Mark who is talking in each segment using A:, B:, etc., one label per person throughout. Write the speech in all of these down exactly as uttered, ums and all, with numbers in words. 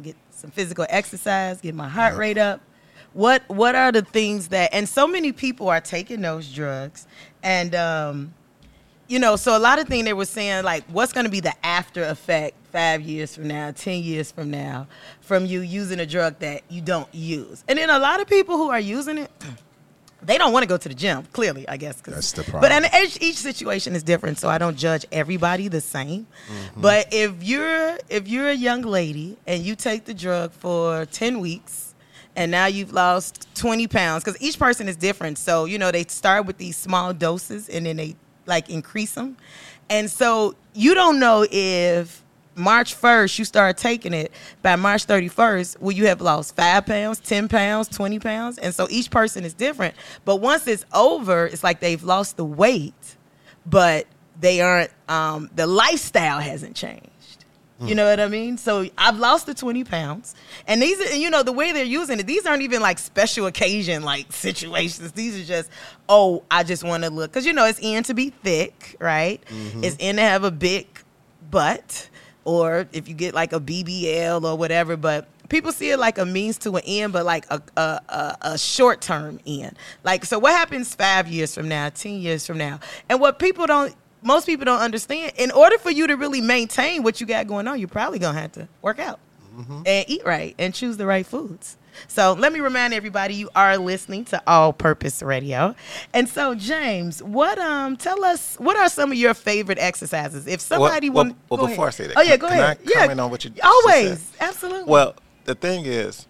A: get some physical exercise, get my heart rate up. What what are the things that, and so many people are taking those drugs, and um, you know, so a lot of things they were saying, like, what's going to be the after effect five years from now, ten years from now, from you using a drug that you don't use. And then a lot of people who are using it, they don't want to go to the gym, clearly, I guess.
B: That's the problem.
A: But and each, each situation is different, so I don't judge everybody the same. Mm-hmm. But if you're if you're a young lady and you take the drug for ten weeks, and now you've lost twenty pounds, because each person is different. So, you know, they start with these small doses, and then they, like, increase them. And so you don't know if March first you start taking it, by March thirty-first, will you have lost five pounds, ten pounds, twenty pounds? And so each person is different. But once it's over, it's like they've lost the weight, but they aren't, um, the lifestyle hasn't changed. You know what I mean? So I've lost the twenty pounds. And these are, you know, the way they're using it, these aren't even like special occasion like situations. These are just, oh, I just want to look. Because, you know, it's in to be thick, right? Mm-hmm. It's in to have a big butt. Or if you get like a B B L or whatever. But people see it like a means to an end, but like a, a, a, a short-term end. Like, so what happens five years from now, ten years from now? And what people don't, most people don't understand, in order for you to really maintain what you got going on, you're probably going to have to work out mm-hmm. and eat right and choose the right foods. So let me remind everybody, you are listening to All Purpose Radio. And so, James, what um tell us, what are some of your favorite exercises? If somebody
C: well,
A: want,
C: well, well before
A: ahead.
C: I say that,
A: oh yeah, go
C: can
A: ahead.
C: I
A: yeah,
C: comment on what you
A: always,
C: just said?
A: Absolutely.
C: Well, the thing is,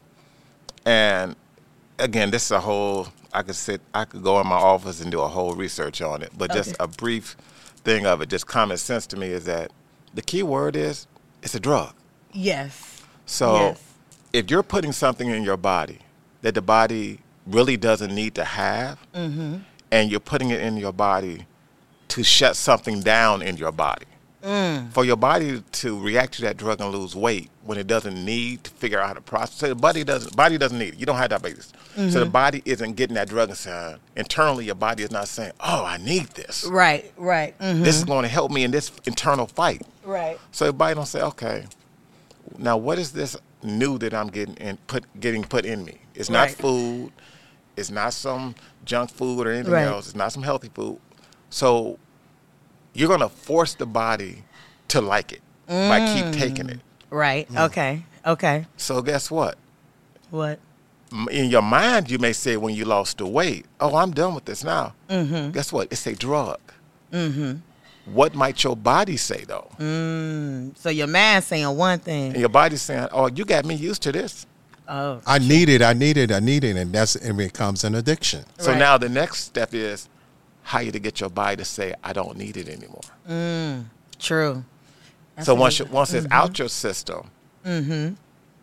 C: and again, this is a whole. I could sit, I could go in my office and do a whole research on it, but just
A: Okay.
C: a brief thing of it, just common sense to me is that the key word is it's a drug.
A: Yes.
C: So
A: yes.
C: if you're putting something in your body that the body really doesn't need to have,
A: Mm-hmm.
C: and you're putting it in your body to shut something down in your body,
A: Mm.
C: for your body to react to that drug and lose weight when it doesn't need to figure out how to process it, the body doesn't, body doesn't need it. You don't have diabetes.
A: Mm-hmm.
C: So the body isn't getting that drug and saying, internally your body is not saying, oh, I need this.
A: Right, right. Mm-hmm.
C: This is going to help me in this internal fight.
A: Right.
C: So the body don't say, okay, now what is this new that I'm getting in, put getting put in me? It's not
A: Right.
C: food. It's not some junk food or anything
A: Right.
C: else. It's not some healthy food. So you're going to force the body to like it mm. by keep taking it.
A: Right. Mm. Okay. Okay.
C: So guess what?
A: What?
C: In your mind, you may say when you lost the weight, oh, I'm done with this now.
A: Mm-hmm.
C: Guess what? It's a drug.
A: Mm-hmm.
C: What might your body say, though?
A: Mm. So your mind's saying one thing.
C: And your body's saying, oh, you got me used to this.
A: Oh.
B: I need it, I need it, I need it, and that's and it becomes an addiction.
C: So
A: Right.
C: now the next step is how you to get your body to say, I don't need it anymore.
A: Mm. True. That's
C: so
A: a
C: once
A: good-
C: you, once it's
A: Mhm.
C: out your system,
A: Mm-hmm.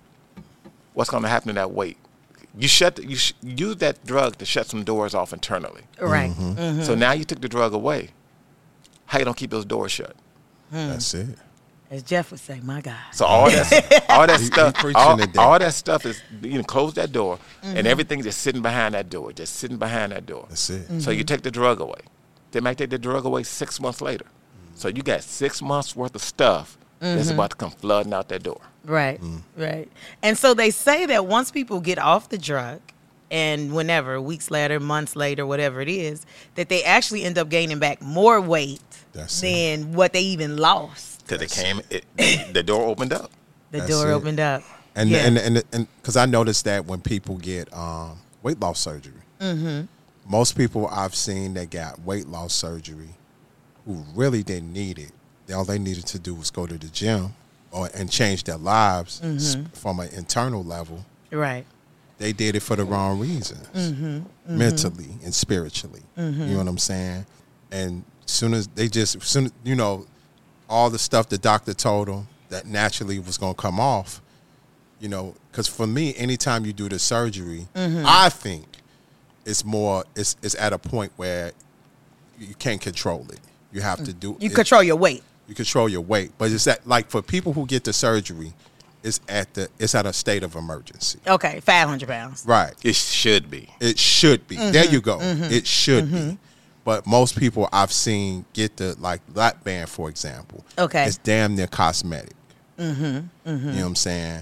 C: what's going to happen to that weight? You shut the, you sh- use that drug to shut some doors off internally.
A: Right. Mm-hmm.
C: So now you took the drug away. How you don't keep those doors shut?
B: That's it.
A: As Jeff would say, my God.
C: So all that all that
B: He- he
C: stuff,
B: preaching
C: all,
B: today.
C: all that stuff is you know close that door,
A: Mm-hmm.
C: and everything just sitting behind that door, just sitting behind that door.
B: That's it.
A: Mm-hmm.
C: So you take the drug away. They might take the drug away six months later. So you got six months worth of stuff that's
A: Mm-hmm.
C: about to come flooding out that door.
A: Right. Right. And so they say that once people get off the drug, and whenever, weeks later, months later, whatever it is, that they actually end up gaining back more weight
B: That's
A: than what they even lost.
C: Because it came, it, the door opened up.
A: The
B: That's
A: door
B: it.
A: opened up.
B: And
A: Yeah.
B: and and and because I noticed that when people get um, weight loss surgery,
A: Mm-hmm.
B: most people I've seen that got weight loss surgery who really didn't need it, all they needed to do was go to the gym or and change their lives s-
A: Mm-hmm.
B: from an internal level.
A: Right.
B: They did it for the wrong reasons,
A: Mm-hmm.
B: mentally and spiritually. You know what I'm saying? And soon as they just, soon you know, all the stuff the doctor told them that naturally was going to come off, you know, because for me, anytime you do the surgery,
A: Mm-hmm.
B: I think it's more, it's it's at a point where you can't control it. You have to do
A: You
B: it-
A: control your weight.
B: you control your weight, but it's that like for people who get the surgery, it's at the it's at a state of emergency.
A: Okay, five hundred pounds.
B: Right.
C: It should be.
B: It should be. There
A: Mm-hmm.
B: you go. It should be. But most people I've seen get the like lap band, for example.
A: Okay.
B: It's damn near cosmetic. Mm-hmm. You know what I'm saying?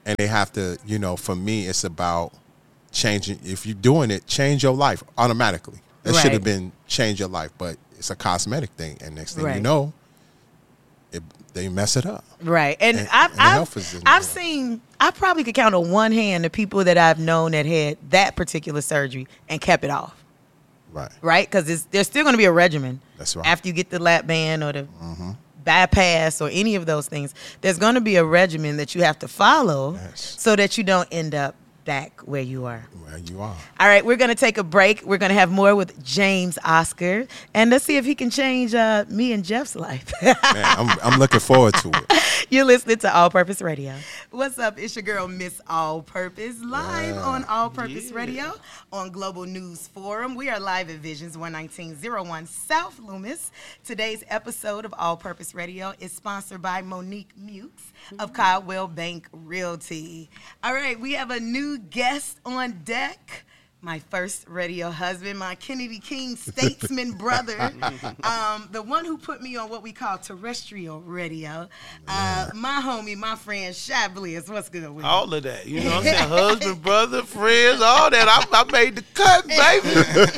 B: and they have to, you know, for me, it's about changing. If you're doing it, change your life automatically. That
A: Right.
B: should have been change your life, but it's a cosmetic thing, and next thing
A: Right.
B: you know, it, they mess it up.
A: Right. And,
B: And-
A: I've,
B: and the
A: I've,
B: health is in
A: I've
B: there.
A: seen, I probably could count on one hand the people that I've known that had that particular surgery and kept it off.
B: Right.
A: Right? Because there's still going to be a regimen.
B: That's right.
A: After you get the lap band or the bypass or any of those things, there's going to be a regimen that you have to follow
B: Yes.
A: so that you don't end up back where you are.
B: Where you are.
A: All right, we're going to take a break. We're going to have more with James Oscar, and let's see if he can change uh, me and Jeff's life.
B: Man, I'm, I'm looking forward to it.
A: You're listening to All Purpose Radio. What's up? It's your girl, Miss All Purpose, live
B: Yeah.
A: on All Purpose
D: Yeah.
A: Radio on Global News Forum. We are live at Visions one nineteen oh one South Loomis. Today's episode of All Purpose Radio is sponsored by Monique Mukes of Caldwell Bank Realty. All right, we have a new guest on deck. My first radio husband, my Kennedy King statesman brother, um, the one who put me on what we call terrestrial radio. Uh, my homie, my friend, Shy Bliss. What's good with you?
D: All of that. You know what I'm saying? Husband, brother, friends, all that. I, I made the cut, baby.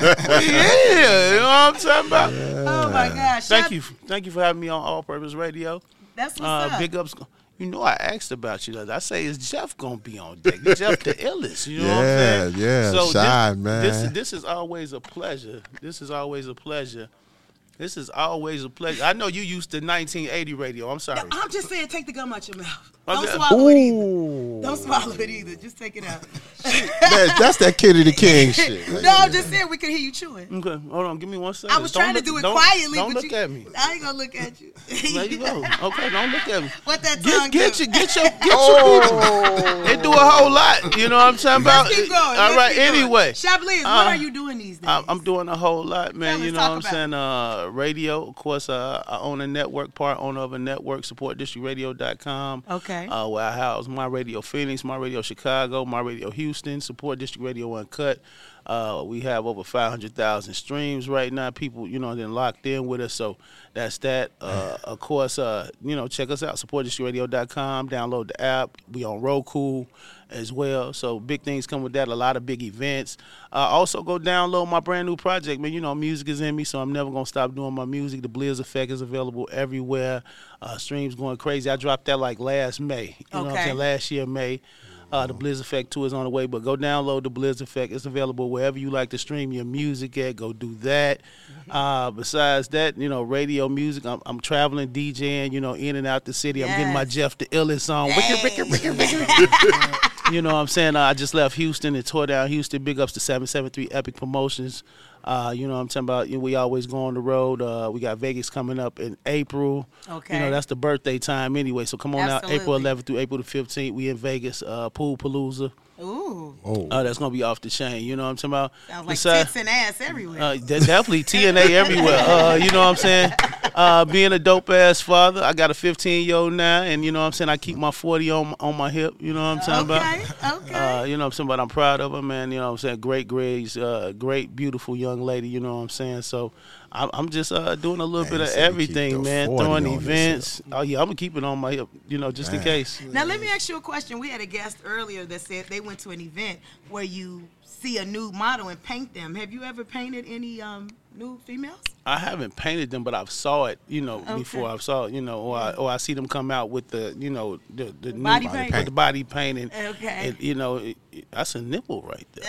D: Yeah. You know what I'm talking about?
A: Oh my gosh!
D: Thank
A: Shy-
D: you. Thank you for having me on All Purpose Radio.
A: That's what's
D: Uh,
A: up.
D: big ups. You know, I asked about you. I say, is Jeff gonna be on deck? Jeff the illest. You know what I'm saying?
B: Yeah, yeah, Shy,
D: this,
B: man.
D: This, this is always a pleasure. This is always a pleasure. This is always a pleasure. I know you used to nineteen eighty radio. I'm sorry.
A: I'm just saying, take the gum out your mouth.
D: Okay.
A: Don't swallow it either.
D: Ooh.
A: Don't swallow it either. Just take it out.
B: That, that's that Kennedy King shit.
A: No, I'm just saying we can hear you chewing.
D: Okay, hold on. Give me one second.
A: I was
D: Don't
A: trying
D: look-
A: to do it
D: don't-
A: quietly,
D: Don't
A: but
D: look
A: you,
D: at me.
A: I ain't gonna look at you.
D: There you go. Okay, don't look at me.
A: What that
D: Get,
A: tongue
D: get
A: do?
D: your, get your, get your people. They do a whole lot. You know what I'm talking about?
A: Let's keep going.
D: All
A: Let's
D: right.
A: keep going.
D: Anyway,
A: Shablis,
D: Uh,
A: what are you doing these days?
D: I'm, I'm doing a whole lot, man.
A: Tell
D: you
A: us,
D: know
A: talk
D: what I'm
A: about
D: saying? Uh, radio, of course. Uh, I own a network, part owner of a network, support district radio dot com.
A: Okay.
D: Uh, where I house My Radio Phoenix, My Radio Chicago, My Radio Houston, support District Radio Uncut. Uh, we have over five hundred thousand streams right now. People, you know, then locked in with us. So that's that. Uh, of course, uh, you know, check us out, support district radio dot com. Download the app. We on Roku as well. So big things come with that. A lot of big events. Uh, also, go download my brand new project, man. You know, music is in me, so I'm never going to stop doing my music. The Blizz Effect is available everywhere. Uh, streams going crazy. I dropped that like last May. You know what I'm
A: Okay.
D: saying? Last year, May. Uh, the Blizz Effect tour is on the way, but go download the Blizz Effect. It's available wherever you like to stream your music at. Go do that. Uh, besides that, you know, radio music. I'm, I'm traveling, DJing, you know, in and out the city. I'm getting my
A: Yes.
D: Jeff the Illest on. Wicked, wicked, wicked, wicked. You know what I'm saying? Uh, I just left Houston and tore down Houston. Big ups to seven seven three Epic Promotions. Uh, you know what I'm talking about? You know, we always go on the road. Uh, we got Vegas coming up in April.
A: Okay.
D: You know, that's the birthday time anyway. So come on out, April
A: Absolutely.
D: eleventh through April the fifteenth. We in Vegas, uh, Pool Palooza.
A: Ooh.
B: Oh,
D: Uh, that's going to be off the chain. You know what I'm talking about?
A: Sounds like
D: Besides-
A: tits and ass everywhere.
D: uh, de- definitely T N A everywhere. Uh, you know what I'm saying? Uh, being a dope ass father, I got a fifteen year old now, and you know what I'm saying. I keep my forty on on my hip. You know what I'm talking
A: okay.
D: about?
A: Okay.
D: Uh, you know what I'm saying? But I'm proud of her, man. You know what I'm saying? Great grades, uh, great, beautiful young lady. You know what I'm saying? So I'm, I'm just uh, doing a little
B: Man,
D: bit
B: he
D: of
B: said he keep
D: everything,
B: the
D: man.
B: forty
D: Throwing
B: on his
D: events. Oh yeah, I'm gonna keep it on my hip. You know, just in
B: Man.
D: case.
A: Now let me ask you a question. We had a guest earlier that said they went to an event where you see a nude model and paint them. Have you ever painted any um, nude females?
D: I haven't painted them, but I've saw it, you know,
A: Okay.
D: before I've saw it, you know, or I, or I see them come out with the, you know, the the new-
A: body paint?
D: with the body paint, and
A: Okay.
D: it, you know, it, it- that's a nipple right there.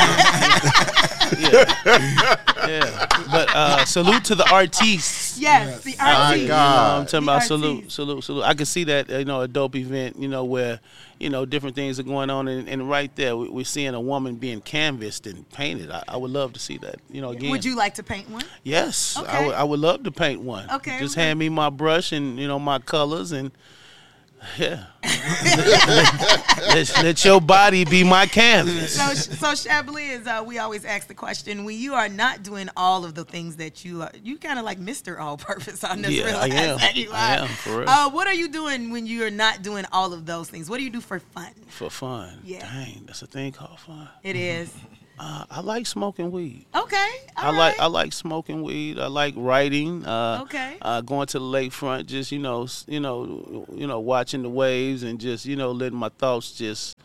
D: Okay. yeah. yeah, but uh, salute to the artists.
A: Yes, the
B: My
A: artiste.
D: You know,
B: God.
D: I'm talking
A: The
D: about salute,
A: artiste.
D: salute, salute. I can see that, you know, a dope event, you know, where, you know, different things are going on, and, and right there, we, we're seeing a woman being canvassed and painted. I, I would love to see that, you know, again.
A: Would you like to paint one?
D: Yes,
A: Okay.
D: I would. I would love to paint one.
A: Okay,
D: just
A: okay.
D: hand me my brush and you know my colors and yeah. let, let your body be my canvas.
A: So, so Chablis, uh, we always ask the question: when you are not doing all of the things that you are, you kind of like Mister All-Purpose. I just
D: Yeah, I
A: realized
D: am.
A: that you are.
D: I am, for real.
A: Uh, what are you doing when you are not doing all of those things? What do you do for fun?
D: For fun.
A: Yeah.
D: Dang, that's a thing called fun.
A: It is.
D: Uh, I like smoking weed.
A: Okay.
D: I
A: all
D: like I
A: right.
D: like smoking weed. I like writing. Uh,
A: Okay.
D: Uh, going to the lakefront, just you know, s- you know, you know, watching the waves and just you know, letting my thoughts just.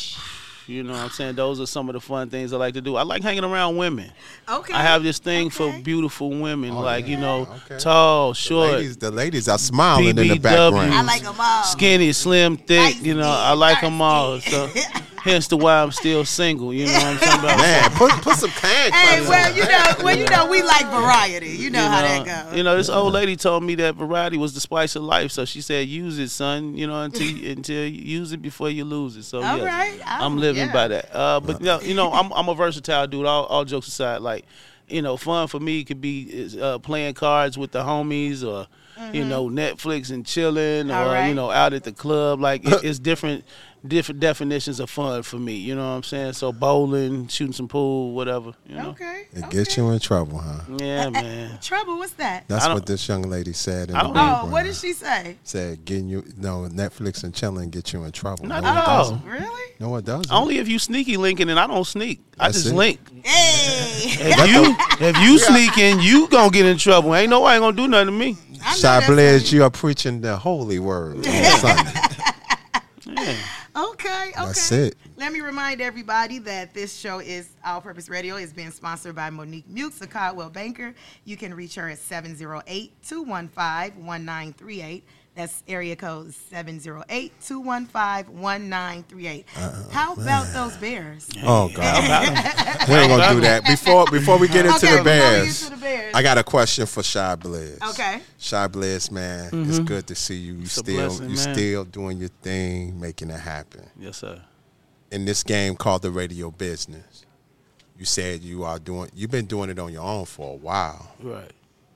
D: You know what I'm saying? Those are some of the fun things I like to do. I like hanging around women.
A: Okay.
D: I have this thing
A: Okay.
D: for beautiful women,
B: Oh,
D: like,
B: yeah.
D: you know,
B: Okay.
D: tall,
B: The
D: short,
B: ladies, the ladies are smiling in the
D: B B W.
B: background.
A: I like them all.
D: skinny, slim, thick.
A: Light
D: You know,
A: skin,
D: I like
A: dark
D: them all.
A: skin.
D: So, hence the why I'm still single. You know what I'm saying? About?
B: Man, put put some can
A: Hey,
B: claps
A: well,
B: on.
A: you know, well, you know, we like variety. You know
D: You
A: how
D: know,
A: that goes.
D: You know, this old lady told me that variety was the spice of life. So she said, "Use it, son. You know, until you, until you use it before you lose it." So
A: All
D: yes,
A: right.
D: I'm
A: Oh,
D: living
A: yeah.
D: by that. Uh, but you know, you know, I'm I'm a versatile dude. All, all jokes aside, like, you know, fun for me could be is, uh, playing cards with the homies, or you know, Netflix and chilling, or
A: All right.
D: you know, out at the club. Like it, it's different. Different definitions of fun for me, you know what I'm saying? So bowling, shooting some pool, whatever, you know.
A: Okay.
B: It
A: okay.
B: gets you in trouble, huh?
D: Yeah, man.
A: Trouble, what's that?
B: That's
D: I don't-
B: what this young lady said in
D: I
B: the
D: don't-
A: Oh,
B: background.
A: what did she say?
B: Said getting you no Netflix and chilling get you in trouble.
D: Not
B: no,
D: at
B: it
D: all.
B: doesn't.
A: Really?
B: No, it doesn't.
D: Only if you sneaky linking, and I don't sneak. I
B: That's
D: just
B: it.
D: link.
A: Hey.
D: If you if you sneaking, you gonna get in trouble. Ain't nobody gonna do nothing to me.
A: I know
B: Shy
A: that's
B: Blaze, you are preaching the holy word on Sunday.
D: Yeah.
A: Okay, okay.
B: That's it.
A: Let me remind everybody that this show is All Purpose Radio is being sponsored by Monique Mukes, a Caldwell banker. You can reach her at seven oh eight, two one five, one nine three eight. That's area code seven oh eight, two one five, one nine three eight. How about those Bears?
B: Oh God, we ain't gonna do that. Before before we get into
A: Okay,
B: the
A: before we get
B: Bears,
A: to the Bears.
B: I got a question for Shy Blaze.
A: Okay.
B: Shy Blaze, man, it's good to see you. You
D: a
B: still
D: blessing,
B: you
D: man.
B: still doing your thing, making it happen
D: Yes, sir.
B: in this game called the radio business. You said you are doing. You've been doing it on your own for a while.
D: Right.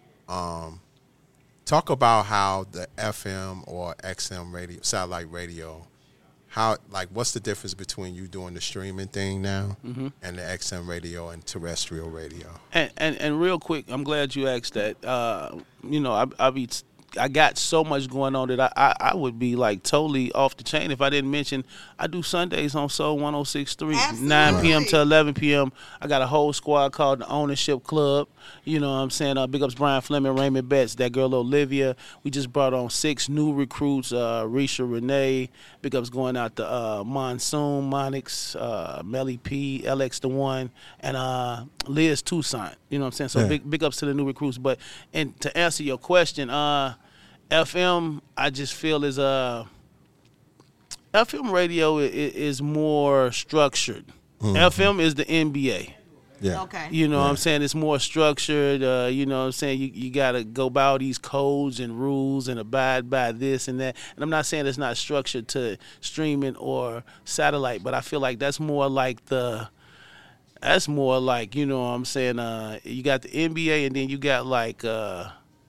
B: Talk about how the F M or X M radio, satellite radio, how like what's the difference between you doing the streaming thing now
D: Mm-hmm.
B: and the X M radio and terrestrial radio?
D: And, and and real quick, I'm glad you asked that. Uh, you know, I I be I got so much going on that I, I I would be like totally off the chain if I didn't mention I do Sundays on Soul one oh six point three, nine p.m. to eleven p.m. I got a whole squad called the Ownership Club. You know what I'm saying? Uh, big ups Brian Fleming, Raymond Betts, that girl Olivia. We just brought on six new recruits, uh, Risha Renee. Big ups going out to uh, Monsoon, Monix, uh, Melly P, L X the One, and uh, Liz Toussaint. You know what I'm saying? So
B: Yeah.
D: big big ups to the new recruits. But and to answer your question, uh, F M, I just feel is uh, F M radio is, is more structured. F M is the N B A.
B: Yeah.
A: Okay.
D: You know what
B: Yeah.
D: I'm saying? It's more structured. Uh, you know what I'm saying? You, you got to go by all these codes and rules and abide by this and that. And I'm not saying it's not structured to streaming or satellite, but I feel like that's more like the, that's more like, you know what I'm saying? Uh, you got the N B A and then you got like, uh,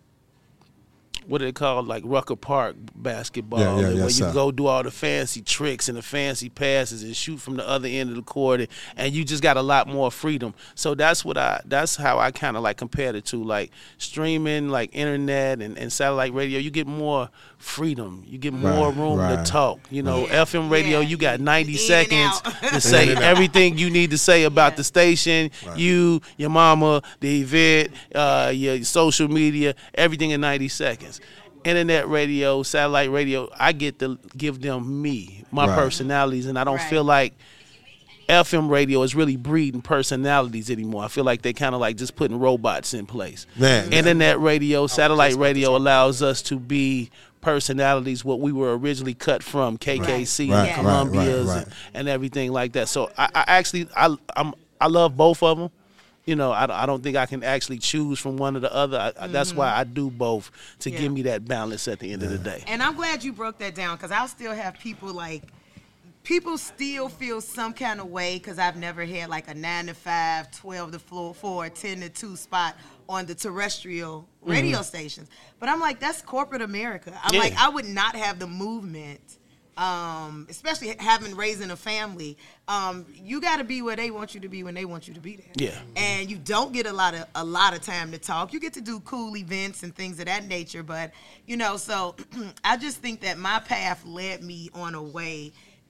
D: what do they call like Rucker Park basketball,
B: Yeah, yeah,
D: where
B: yes,
D: you
B: sir.
D: go do all the fancy tricks and the fancy passes and shoot from the other end of the court, and, and you just got a lot more freedom. So that's what I, that's how I kind of like compared it to like streaming, like internet and, and satellite radio. You get more freedom, you get more
B: Right,
D: room
B: right.
D: to talk. You know,
A: Yeah,
D: F M radio,
A: yeah.
D: you got ninety
A: In and
D: seconds
A: out.
D: to say
B: and out.
D: everything you need to say about
A: Yeah.
D: the station,
B: Right.
D: you, your mama, the event, uh, your social media, everything in ninety seconds. Internet radio, satellite radio, I get to give them me, my
B: Right.
D: personalities, and I don't
A: Right.
D: feel like F M radio is really breeding personalities anymore. I feel like they kind of like just putting robots in place.
B: Man,
D: Internet radio, satellite radio allows us to be personalities what we were originally cut from K K C
B: Right,
D: and
A: right,
D: Columbia's
B: right, right.
D: And, and everything like that. So I, I actually I I'm I love both of them. You know, I, I don't think I can actually choose from one or the other. I, I, that's why I do both to
A: Yeah.
D: give me that balance at the end of the day.
A: And I'm glad you broke that down because I'll still have people like, people still feel some kind of way because I've never had like a nine to five, twelve to four, four, ten to two spot on the terrestrial radio stations. But I'm like, that's corporate America. I'm
D: Yeah.
A: like, I would not have the movement, um, especially having raising a family. Um, you got to be where they want you to be when they want you to be there.
D: Yeah.
A: And you don't get a lot of a lot of time to talk. You get to do cool events and things of that nature, but you know, so I just think that my path led me on a way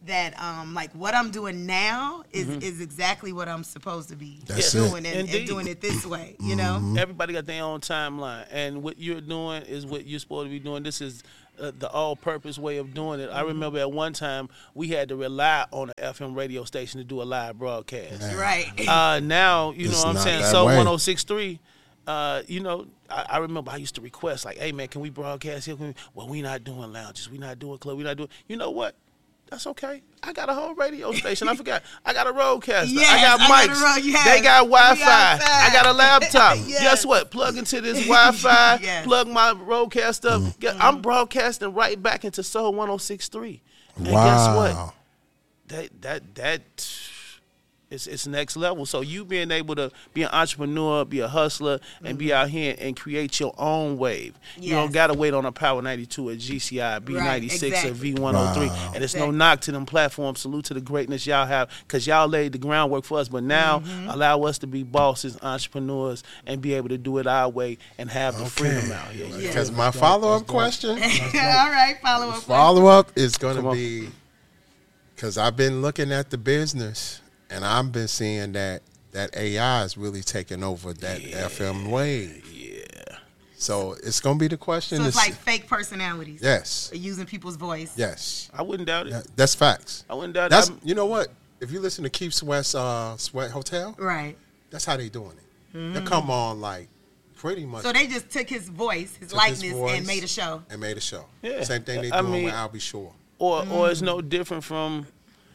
A: that um like what I'm doing now is
D: Mm-hmm.
A: is exactly what I'm supposed to be
B: That's
A: doing
B: it.
A: and, and
D: Indeed.
A: doing it this way, you know.
D: Everybody got their own timeline, and what you're doing is what you're supposed to be doing. This is uh, the all-purpose way of doing it. I remember at one time we had to rely on an F M radio station to do a live broadcast.
A: Right.
D: Uh, now, you
B: It's
D: know what I'm
B: not
D: saying?
B: that
D: So
B: way.
D: one oh six point three, uh, you know, I, I remember I used to request, like, hey, man, can we broadcast here? Can we? Well, we not doing lounges. We not doing club. We not doing, you know what? That's okay. I got a whole radio station. I forgot. I got a roadcaster.
A: Yes,
D: I got
A: I got
D: mics.
A: a road- yes.
D: They got Wi-Fi.
A: Wi-Fi.
D: I got a laptop.
A: Yes.
D: Guess what? Plug into this Wi-Fi.
A: Yes.
D: Plug my roadcast up. Get- I'm broadcasting right back into Soul one oh six point three. And
B: Wow.
D: guess what? That that that it's it's next level. So you being able to be an entrepreneur, be a hustler, and be out here and create your own wave. You don't
A: Yes.
D: gotta wait on a Power ninety-two or G C I, B ninety-six
A: Right,
D: or V one oh three.
B: Wow.
D: And it's no
A: Exactly.
D: knock to them platforms. Salute to the greatness y'all have, because y'all laid the groundwork for us. But now allow us to be bosses, entrepreneurs, and be able to do it our way and have the freedom out here.
A: Yeah.
B: Because my follow up question,
A: All right, follow up.
B: follow up is going
D: Come
B: to
D: on.
B: be because I've been looking at the business and I've been seeing that that A I is really taking over that F M wave.
D: Yeah.
B: So it's going to be the question.
A: So it's
B: to
A: like
B: s-
A: fake personalities.
B: yes,
A: Using people's voice.
B: yes,
D: I wouldn't doubt it.
B: That- that's facts.
D: I wouldn't doubt
B: That's
D: it.
B: you know what? If you listen to Keith Sweat's uh, Sweat Hotel,
A: Right.
B: that's how they doing it. They come on like pretty much
A: So they just took his voice, his
B: took his
A: likeness,
B: voice
A: and made a show.
B: and made a show.
D: Yeah.
B: Same thing they
D: I
B: doing
D: mean-
B: with Albie Shore.
D: or or it's no different from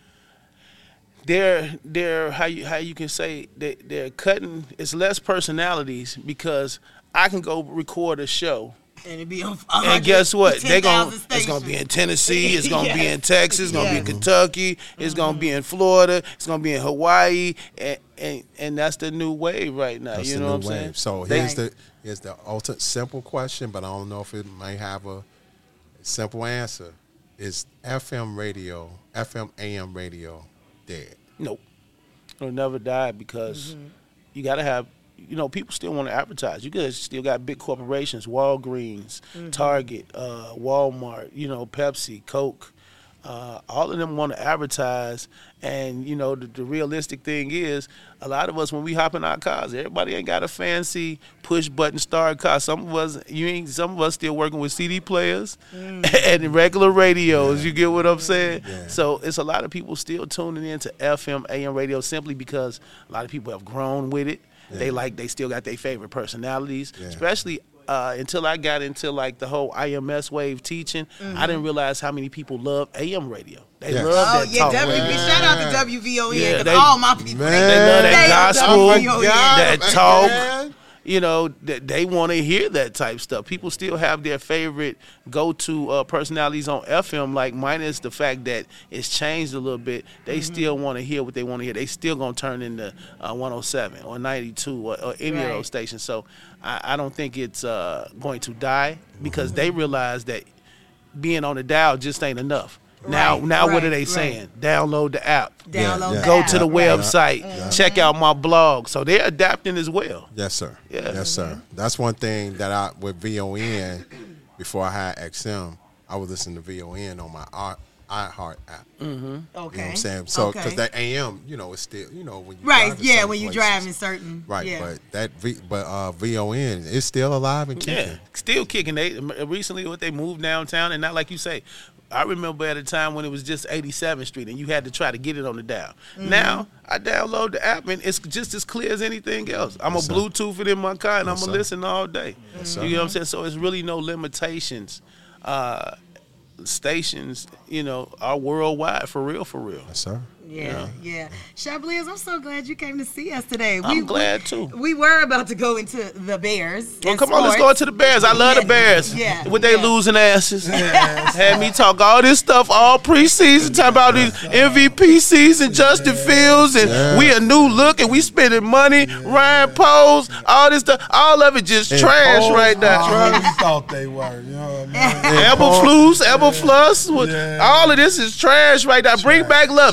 D: they're they're how you how you can say they they're cutting. It's less personalities because I can go record a show.
A: And it'd be on
D: And guess what? They gonna
A: ten thousand
D: it's gonna be in
A: stations.
D: Tennessee. It's gonna be
A: Yes.
D: in Texas. It's gonna be in
A: Yes.
D: Kentucky. It's gonna be in Florida. It's gonna be in Hawaii. And and, and that's the new wave right now.
B: That's
D: you
B: the
D: know
B: new
D: what I'm saying?
B: wave. So
D: They-
B: here's the here's the ultimate simple question, but I don't know if it may have a simple answer. Is F M radio, F M A M radio dead?
D: Nope. It'll never die because you got to have, you know, people still want to advertise. You guys still got big corporations, Walgreens, Target, uh, Walmart, you know, Pepsi, Coke. Uh, all of them want to advertise. And, you know, the, the realistic thing is a lot of us, when we hop in our cars, everybody ain't got a fancy push-button start car. Some of us, you ain't. Some of us still working with C D players and regular radios. You get what I'm saying?
B: Yeah.
D: So it's a lot of people still tuning into F M, A M radio simply because a lot of people have grown with it. They like, they still got their favorite personalities,
B: Yeah.
D: especially uh, until I got into like the whole I M S wave teaching. I didn't realize how many people love A M radio. They
B: Yes.
D: love
A: Oh,
D: that
A: yeah,
D: talk
A: W V.
D: radio.
A: Shout out to W V O N
D: Yeah,
A: because
D: they-
A: all my people.
B: Man.
D: They love that
A: They love
D: gospel,
A: W V O N.
D: that
B: man.
D: talk. You know, that they want to hear that type stuff. People still have their favorite go-to uh, personalities on F M, like minus the fact that it's changed a little bit. They
A: Mm-hmm.
D: still want to hear what they want to hear. They still gonna turn into uh, one oh seven or ninety-two or, or any of
A: Right.
D: those stations. So I, I don't think it's uh, going to die because they realize that being on the dial just ain't enough. Now,
A: Right,
D: now what are
A: right,
D: they
A: right.
D: saying? Download the app.
A: Download
B: Yeah,
A: the
D: Go
A: app.
D: to the
A: Right.
D: website, check out my blog. So they're adapting as well.
B: Yes, sir.
D: Yeah.
B: Yes, sir. That's one thing that I with V O N before I had X M, I would listen to V O N on my i iHeart app.
A: Okay.
B: You know what I'm saying? So because
A: Okay.
B: that A M, you know, it's still, you know, when you
A: Right,
B: drive in
A: yeah,
B: certain
A: when you
B: places.
A: drive in certain.
B: Right,
A: yeah.
B: but that v, but uh, V O N is still alive and kicking.
D: Yeah, still kicking. They recently what they moved downtown, and not like you say. I remember at a time when it was just eighty-seventh Street, and you had to try to get it on the dial.
A: Mm-hmm.
D: Now I download the app, and it's just as clear as anything else. I'm
B: Yes, sir.
D: a Bluetooth it in my car, and
B: Yes,
D: I'm gonna
B: sir.
D: listen all day.
B: sir.
D: You know what I'm saying? So it's really no limitations. Uh, stations, you know, are worldwide for real, for real.
B: Yes, sir.
A: Yeah, yeah. Shabliz, I'm so glad you came to see us today.
D: I'm glad too.
A: We were about to go into the Bears.
D: Well,
A: and
D: come on, let's go
A: sports.
D: into the Bears. I love the
A: Yeah,
D: Bears.
A: yeah,
D: With they
A: yeah.
D: losing asses. Had me talk all this stuff all preseason, talk about these M V P season, Justin Fields, and
B: Yeah.
D: we a new look, and we spending money, Ryan Poles, all this stuff. All of it just
B: And
D: trash
B: Poles,
D: right now.
E: I thought they were, you know what I mean?
D: Eberflus, Eberflus, with-
E: Yeah.
D: all of this is trash right now. Bring back Lovey. Bring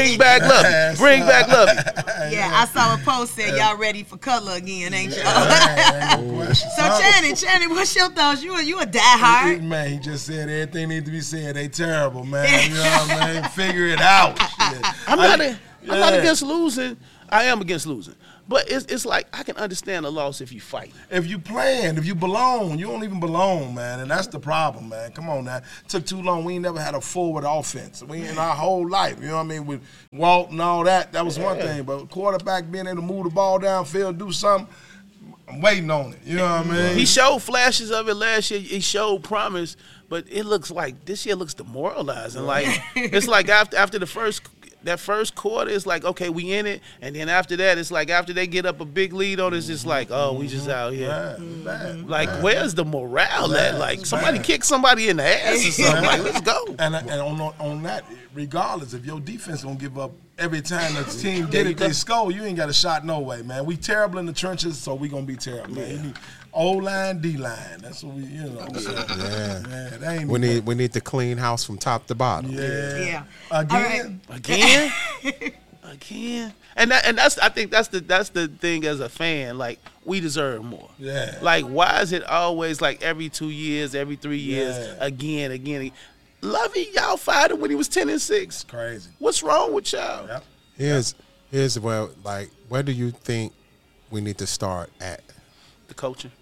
D: Bring back Lovey. Bring back Lovey.
A: Yeah, I saw a post said y'all ready for Cutler again, ain't y'all?
E: Yeah, ain't no question.
A: So Channing, Channing, what's your thoughts? You a, you a diehard?
E: Man, he just said everything needs to be said. They terrible, man. You know what I mean? Figure it out. Shit.
D: I'm not. A, I'm not
E: Yeah.
D: against losing. I am against losing. But it's it's like I can understand a loss if you fight.
E: If you playing, if you belong, you don't even belong, man. And that's the problem, man. Come on now. Took too long. We ain't never had a forward offense. We in our whole life. You know what I mean? With Walt and all that, that was one
D: Yeah.
E: thing. But quarterback being able to move the ball downfield, do something, I'm waiting on it. You know what I mean?
D: He showed flashes of it last year. He showed promise, but it looks like this year looks demoralizing. Like it's like after after the first that first quarter, it's like okay, we in it, and then after that, it's like after they get up a big lead on, it's just like oh, we just out here.
E: Bad, bad,
D: Like
E: bad.
D: where's the morale at?
E: Bad,
D: Like somebody
E: bad.
D: kick somebody in the ass or something. Like let's go.
E: And, and on on that, regardless, if your defense gonna give up every time the team get it, they score, you ain't got a shot no way, man. We terrible in the trenches, so we gonna be terrible, man. You need O line, D line. That's what we, you know. So,
B: Yeah.
E: man, that ain't
B: We need we need to clean house from top to bottom.
E: Yeah.
A: Yeah.
E: Again.
D: Again, again, and that, and that's I think that's the that's the thing as a fan. Like we deserve more.
E: Yeah.
D: Like why is it always like every two years, every three years,
E: Yeah.
D: again, again? Lovey, y'all fired him when he was ten and six.
E: Crazy.
D: What's wrong with y'all?
E: Yep.
B: Here's here's where like where do you think we need to start at?
D: The coaching.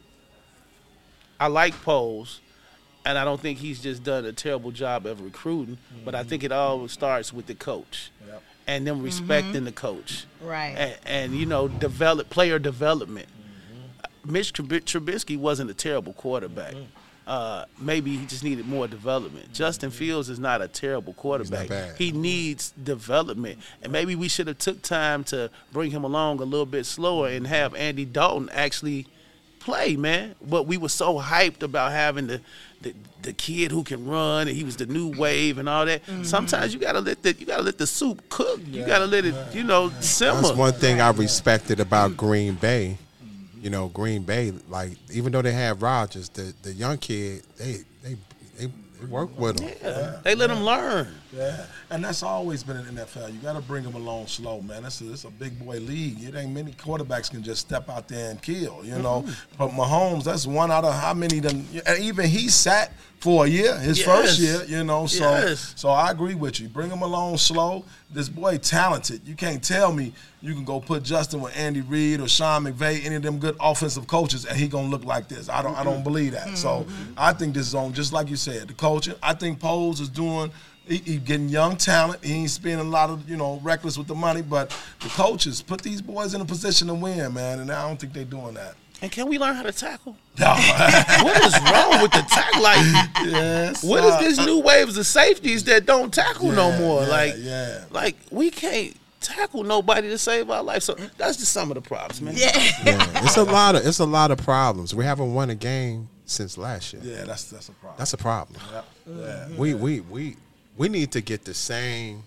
D: I like Poles, and I don't think he's just done a terrible job of recruiting. Mm-hmm. But I think it all starts with the coach.
E: Yep.
D: And them respecting the coach,
A: Right.
D: And, and you know, develop player development. Mm-hmm. Mitch Trub- Trubisky wasn't a terrible quarterback. Mm-hmm. Uh, maybe he just needed more development. Mm-hmm. Justin Fields is not a terrible quarterback.
B: bad.
D: He needs development, and maybe we should have took time to bring him along a little bit slower and have Andy Dalton actually play, man. But we were so hyped about having the. The, the kid who can run and he was the new wave and all that. Mm-hmm. Sometimes you gotta let the you gotta let the soup cook. You gotta let it, you know, simmer.
B: That's one thing I respected about Green Bay. You know, Green Bay, like even though they have Rodgers, the the young kid, they they they, they work with him.
D: Yeah. They let him learn.
E: Yeah, and that's always been in the N F L. You got to bring them along slow, man. It's a, it's a big boy league. It ain't many quarterbacks can just step out there and kill, you know. Mm-hmm. But Mahomes, that's one out of how many done. And even he sat for a year, his
D: Yes.
E: first year, you know. So,
D: Yes.
E: so I agree with you. Bring him along slow. This boy talented. You can't tell me you can go put Justin with Andy Reid or Sean McVay, any of them good offensive coaches, and he gonna look like this. I don't. I don't believe that. Mm-hmm. So I think this is on, just like you said, the coaching. I think Poles is doing. He, he getting young talent. He ain't spending a lot of, you know, reckless with the money. But the coaches put these boys in a position to win, man. And I don't think they're doing that.
D: And can we learn how to tackle?
E: No.
D: What is wrong with the tackle? Like,
E: yes,
D: what
E: uh,
D: is this new waves of safeties that don't tackle no
E: yeah,
D: more?
E: yeah,
D: like,
E: yeah.
D: like we can't tackle nobody to save our life. So that's just some of the problems, man.
A: Yeah.
B: Yeah, it's a lot of it's a lot of problems. We haven't won a game since last year.
E: Yeah, that's that's a problem.
B: That's a problem.
E: Yep. Yeah.
B: We we we we need to get the same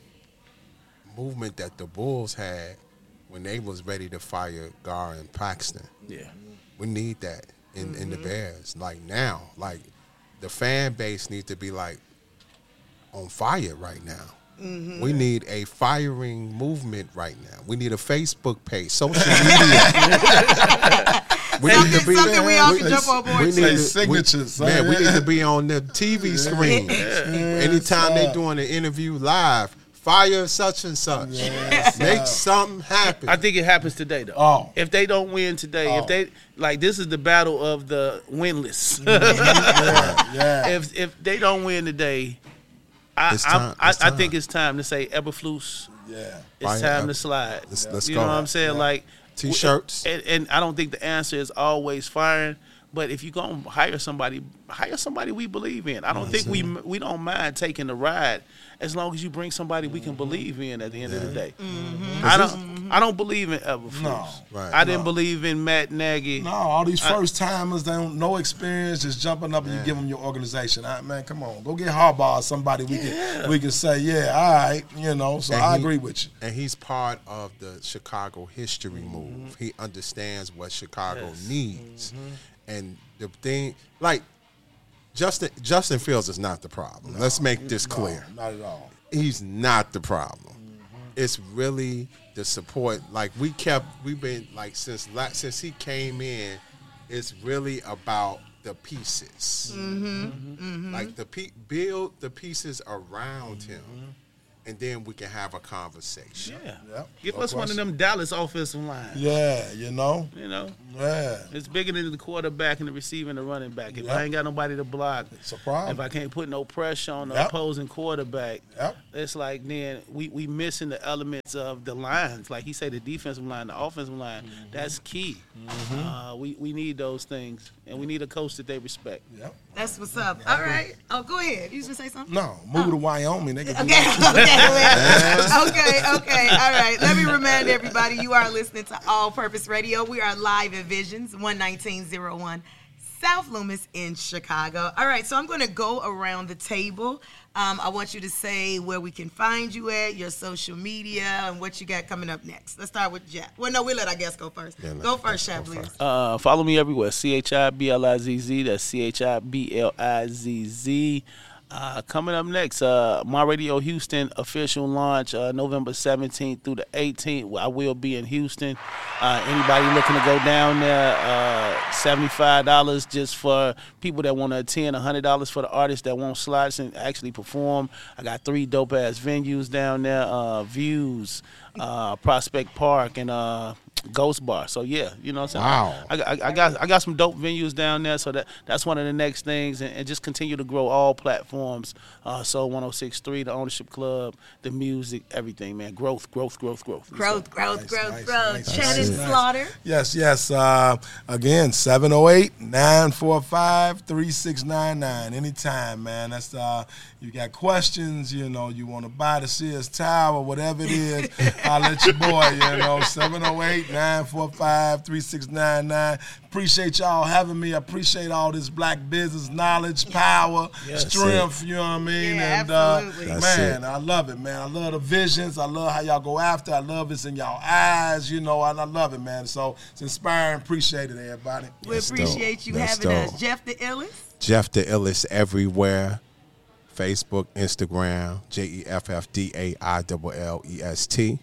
B: movement that the Bulls had when they was ready to fire Gar and Paxton.
D: Yeah.
B: We need that in, in the Bears. Like now, like the fan base needs to be like on fire right now. Mm-hmm. We need a firing movement right now. We need a Facebook page, social media. we
A: Something- something we all can jump on board
B: we
A: to.
B: need
E: Say
B: to-
E: signatures,
B: we, man, we
E: yeah.
B: need to be on the T V screen. Anytime they doing an interview live, fire such and such.
E: Yes,
B: Make something happen.
D: I think it happens today, though.
E: Oh.
D: If they don't win today,
E: Oh.
D: if they like, this is the battle of the winless.
E: yeah, yeah.
D: if if they don't win today, I
B: It's
D: I'm-
B: time-
D: I,
B: it's
D: I
B: time.
D: think it's time to say Eberflus.
E: yeah.
D: It's
B: Fire
D: time
B: Eber-
D: to slide.
B: Let's- let's
D: you
B: go.
D: know what I'm saying?
E: Yeah.
D: Like
B: T-shirts.
D: and, and I don't think the answer is always firing. But if you're gonna hire somebody, hire somebody we believe in. I don't think we we don't mind taking the ride as long as you bring somebody we can believe in at the end of the day. I don't I don't believe in Eberflus.
E: No.
B: Right.
D: I didn't
E: No.
D: believe in Matt Nagy.
E: No, all these first timers, they don't no experience, just jumping up and you give them your organization. I, man, come on, go get Harbaugh, or somebody we can we can say, yeah, all right, you know. So
B: And
E: I
B: he-
E: agree with you.
B: And he's part of the Chicago history move. He understands what Chicago
D: Yes.
B: needs. And the thing, like, Justin Justin Fields is not the problem. Let's make this clear.
E: No, not at all.
B: He's not the problem. it's really the support. Like we kept, we've been like since since he came in, it's really about the pieces.
A: Mm-hmm. Mm-hmm.
B: Like the pe- build the pieces around him, and then we can have a conversation.
D: Yeah.
E: Yep.
D: Give
E: No
D: us one of
E: question.
D: them Dallas offensive lines.
E: Yeah, you know.
D: You know,
E: Yeah.
D: it's bigger than the quarterback and the receiver and the running back. If
E: Yep.
D: I ain't got nobody to block,
E: It's a problem.
D: if I can't put no pressure on the
E: Yep.
D: opposing quarterback,
E: Yep.
D: it's like then we we missing the elements of the lines. Like he said, the defensive line, the offensive line,
E: Mm-hmm.
D: that's key. Uh, we we need those things, and we need a coach that they respect.
E: Yep.
A: That's what's up. All right. Oh, go ahead. You was gonna say something?
E: No, move to Wyoming. They can do
A: Okay,
E: that.
A: okay, okay, okay. All right. Let me remind everybody you are listening to All Purpose Radio. We are live at Visions, one nineteen oh one South Loomis in Chicago. All right, so I'm going to go around the table. Um, I want you to say where we can find you at, your social media, and what you got coming up next. Let's start with Jack. Well, no, we'll let our guest go first.
B: Yeah, let-
A: go first,
B: go
A: Shaq, please.
B: first.
D: Uh, follow me everywhere. C H I B L I Z Z. That's C H I B L I Z Z. Uh, coming up next, uh, My Radio Houston official launch uh, November seventeenth through the eighteenth. I will be in Houston. Uh, anybody looking to go down there, uh, seventy-five dollars just for people that want to attend, one hundred dollars for the artists that want slots and actually perform. I got three dope-ass venues down there, uh, Views, uh, Prospect Park, and uh, Ghost Bar. So, yeah, you know what I'm saying?
B: Wow.
D: I, I, I got I got some dope venues down there, so that that's one of the next things, and, and just continue to grow all platforms. Uh, so one oh six point three, the Ownership Club, the music, everything, man. Growth, growth, growth, growth.
A: Growth, growth,
E: Nice,
A: growth,
E: nice,
A: growth.
E: nice,
A: Shannon
E: nice.
A: Slaughter.
E: Yes, yes. Uh, again, seven oh eight, nine four five, three six nine nine. Anytime, man. That's uh, you got questions, you know, you want to buy the Sears Tower, whatever it is, I'll let your boy, you know, seven oh eight, nine four five, three six nine nine. Appreciate y'all having me. I appreciate all this black business knowledge, power,
D: Yes.
E: strength, you know what I mean?
A: Yeah,
E: and
A: absolutely.
E: uh,
B: That's
E: man,
B: it.
E: I love it, man. I love the visions. I love how y'all go after. I love it's in y'all eyes, you know, and I love it, man. So it's inspiring. Appreciate it, everybody.
A: We
B: That's
A: appreciate
B: dope.
A: you
B: That's
A: having us.
B: dope.
A: Jeff the Illest.
B: Jeff the Illest everywhere. Facebook, Instagram, J E F F D A I L L E S T.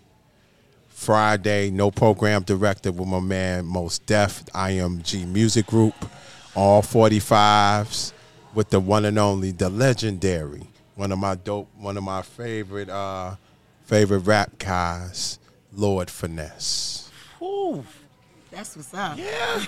B: Friday, no program director with my man Most Def, I M G Music Group. All forty-fives with the one and only, the legendary, one of my dope, one of my favorite, uh, favorite rap guys, Lord Finesse.
D: Whew.
A: That's what's up.
D: Yeah.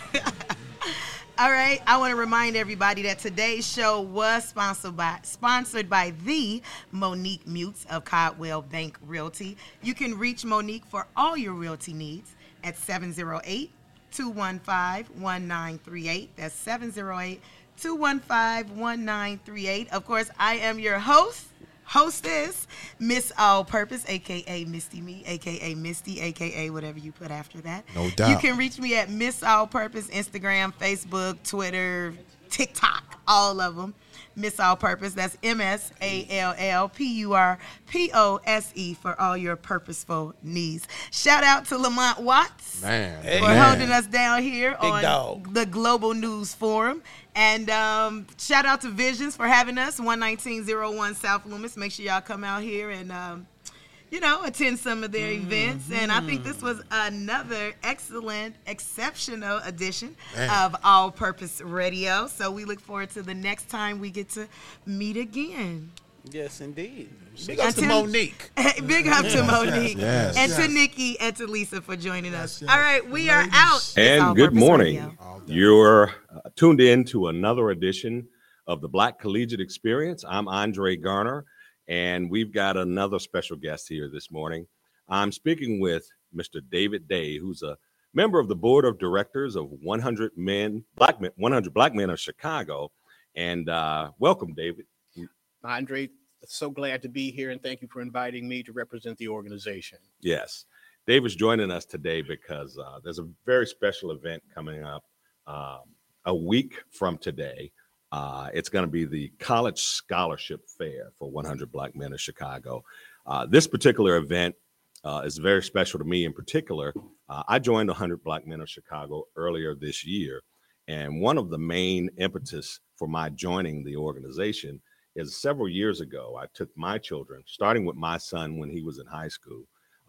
A: All right, I want to remind everybody that today's show was sponsored by sponsored by the Monique Mutes of Caldwell Bank Realty. You can reach Monique for all your realty needs at seven oh eight, two one five, one nine three eight. That's seven oh eight, two one five, one nine three eight. Of course, I am your host, hostess, Miss All Purpose, a k a. Misty Me, a k a. Misty, a k a whatever you put after that.
B: No doubt.
A: You can reach me at Miss All Purpose, Instagram, Facebook, Twitter, TikTok, all of them. Miss All Purpose, that's M S A L L P U R P O S E for all your purposeful needs. Shout out to Lamont Watts
B: Man.
D: Hey.
A: for
B: man.
A: holding us down here
D: Big
A: on
D: dog.
A: the Global News Forum. And um, shout out to Visions for having us, one nineteen oh one South Loomis. Make sure y'all come out here and, um, you know, attend some of their events. And I think this was another excellent, exceptional edition
B: Man.
A: of All Purpose Radio. So we look forward to the next time we get to meet again.
D: Yes, indeed. Big up to
A: Until-
D: Monique.
A: Big up to Monique
B: Yes.
A: and to
E: Yes.
A: Nikki and to Lisa for joining us.
E: yes.
A: All right, we are
E: Ladies.
A: out. It's All
F: And good
A: Purpose
F: morning.
A: Radio.
F: You're uh, tuned in to another edition of the Black Collegiate Experience. I'm Andre Garner, and we've got another special guest here this morning. I'm speaking with Mister David Day, who's a member of the board of directors of one hundred men, Black men, one hundred Black Men of Chicago. And uh, welcome, David.
G: Andre, so glad to be here, and thank you for inviting me to represent the organization.
F: Yes, David's joining us today because uh, there's a very special event coming up um, a week from today. Uh, it's going to be the College Scholarship Fair for one hundred Black Men of Chicago. Uh, this particular event uh, is very special to me in particular. Uh, I joined one hundred Black Men of Chicago earlier this year, and one of the main impetus for my joining the organization is several years ago, I took my children, starting with my son when he was in high school,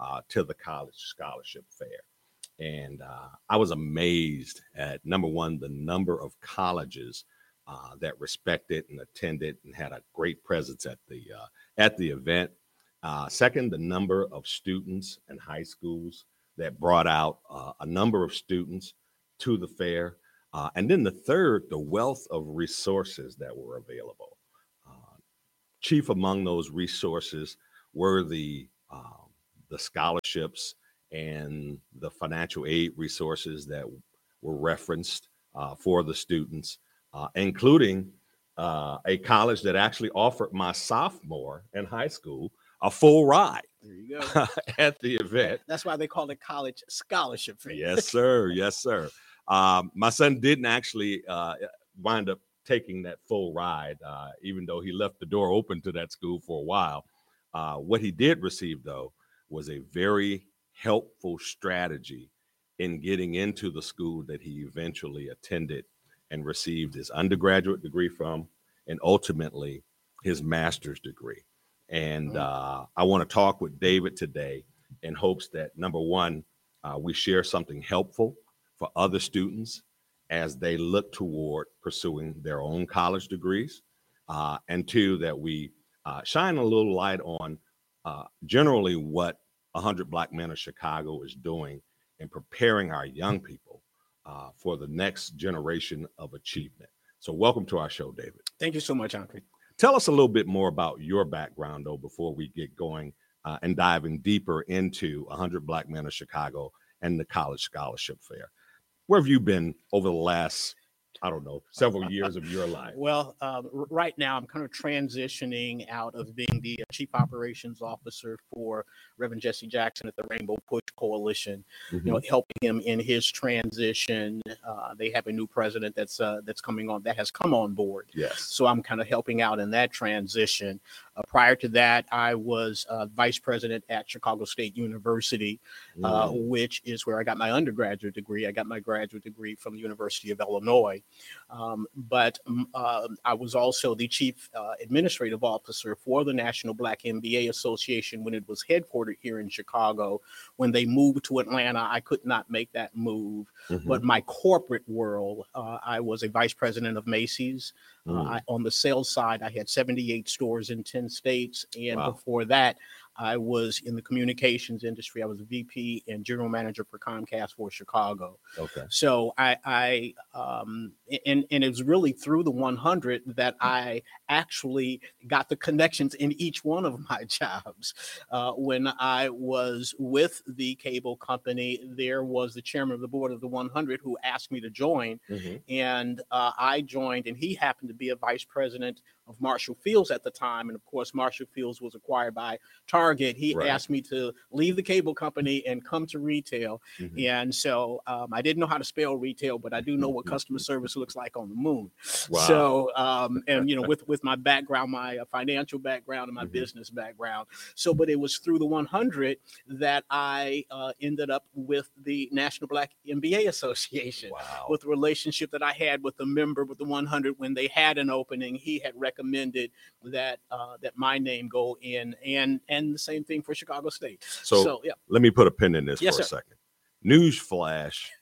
F: uh, to the College Scholarship Fair. And uh, I was amazed at, number one, the number of colleges uh, that respected and attended and had a great presence at the uh, at the event. Uh, second, the number of students and high schools that brought out uh, a number of students to the fair. Uh, and then the third, the wealth of resources that were available. Uh, chief among those resources were the uh, the scholarships and the financial aid resources that were referenced uh, for the students, uh, including uh, a college that actually offered my sophomore in high school a full ride.
G: There you go.
F: At the event.
G: That's why they call it College Scholarship Fair.
F: Yes, sir. Yes, sir. Um, my son didn't actually uh, wind up taking that full ride, uh, even though he left the door open to that school for a while. Uh, what he did receive, though, was a very helpful strategy in getting into the school that he eventually attended and received his undergraduate degree from, and ultimately his master's degree. And uh, I want to talk with David today in hopes that, number one, uh, we share something helpful for other students as they look toward pursuing their own college degrees. Uh, and two, that we uh, shine a little light on uh, generally what one hundred Black Men of Chicago is doing in preparing our young people uh, for the next generation of achievement. So welcome to our show, David.
G: Thank you so much, Andre.
F: Tell us a little bit more about your background, though, before we get going uh, and diving deeper into one hundred Black Men of Chicago and the College Scholarship Fair. Where have you been over the last, I don't know, several years of your life?
G: Well, uh, r- right now I'm kind of transitioning out of being the Chief Operations Officer for Reverend Jesse Jackson at the Rainbow Push Coalition,
F: Mm-hmm.
G: you know, helping him in his transition. Uh, they have a new president that's uh, that's coming on, that has come on board.
F: Yes.
G: So I'm kind of helping out in that transition. Uh, prior to that, I was uh, vice president at Chicago State University, uh,
F: Mm.
G: which is where I got my undergraduate degree. I got my graduate degree from the University of Illinois. Um, but um, uh, I was also the chief uh, administrative officer for the National Black M B A Association when it was headquartered here in Chicago. When they moved to Atlanta, I could not make that move.
F: Mhm.
G: But my corporate world, uh, I was a vice president of Macy's. Uh,
F: Mm.
G: I, on the sales side, I had seventy-eight stores in ten states. And
F: Wow.
G: before that, I was in the communications industry. I was a V P and general manager for Comcast for Chicago.
F: Okay.
G: So I, I um, and, and it was really through the one hundred that I actually got the connections in each one of my jobs. Uh, when I was with the cable company, there was the chairman of the board of the one hundred who asked me to join.
F: Mm-hmm.
G: And uh, I joined, and he happened to be a vice president of Marshall Fields at the time. And of course, Marshall Fields was acquired by Target. He
F: Right.
G: asked me to leave the cable company and come to retail.
F: Mhm.
G: And so um, I didn't know how to spell retail, but I do know what customer service looks like on the moon.
F: Wow.
G: So, um, and you know, with with my background, my uh, financial background and my
F: Mhm.
G: business background. So, but it was through the one hundred that I uh, ended up with the National Black M B A Association.
F: Wow.
G: With the relationship that I had with the member with the one hundred when they had an opening, he had recommended that uh, that my name go in, and and the same thing for Chicago State.
F: So,
G: So yeah,
F: let me put a pin in this
G: Yes,
F: for a
G: sir.
F: second. News flash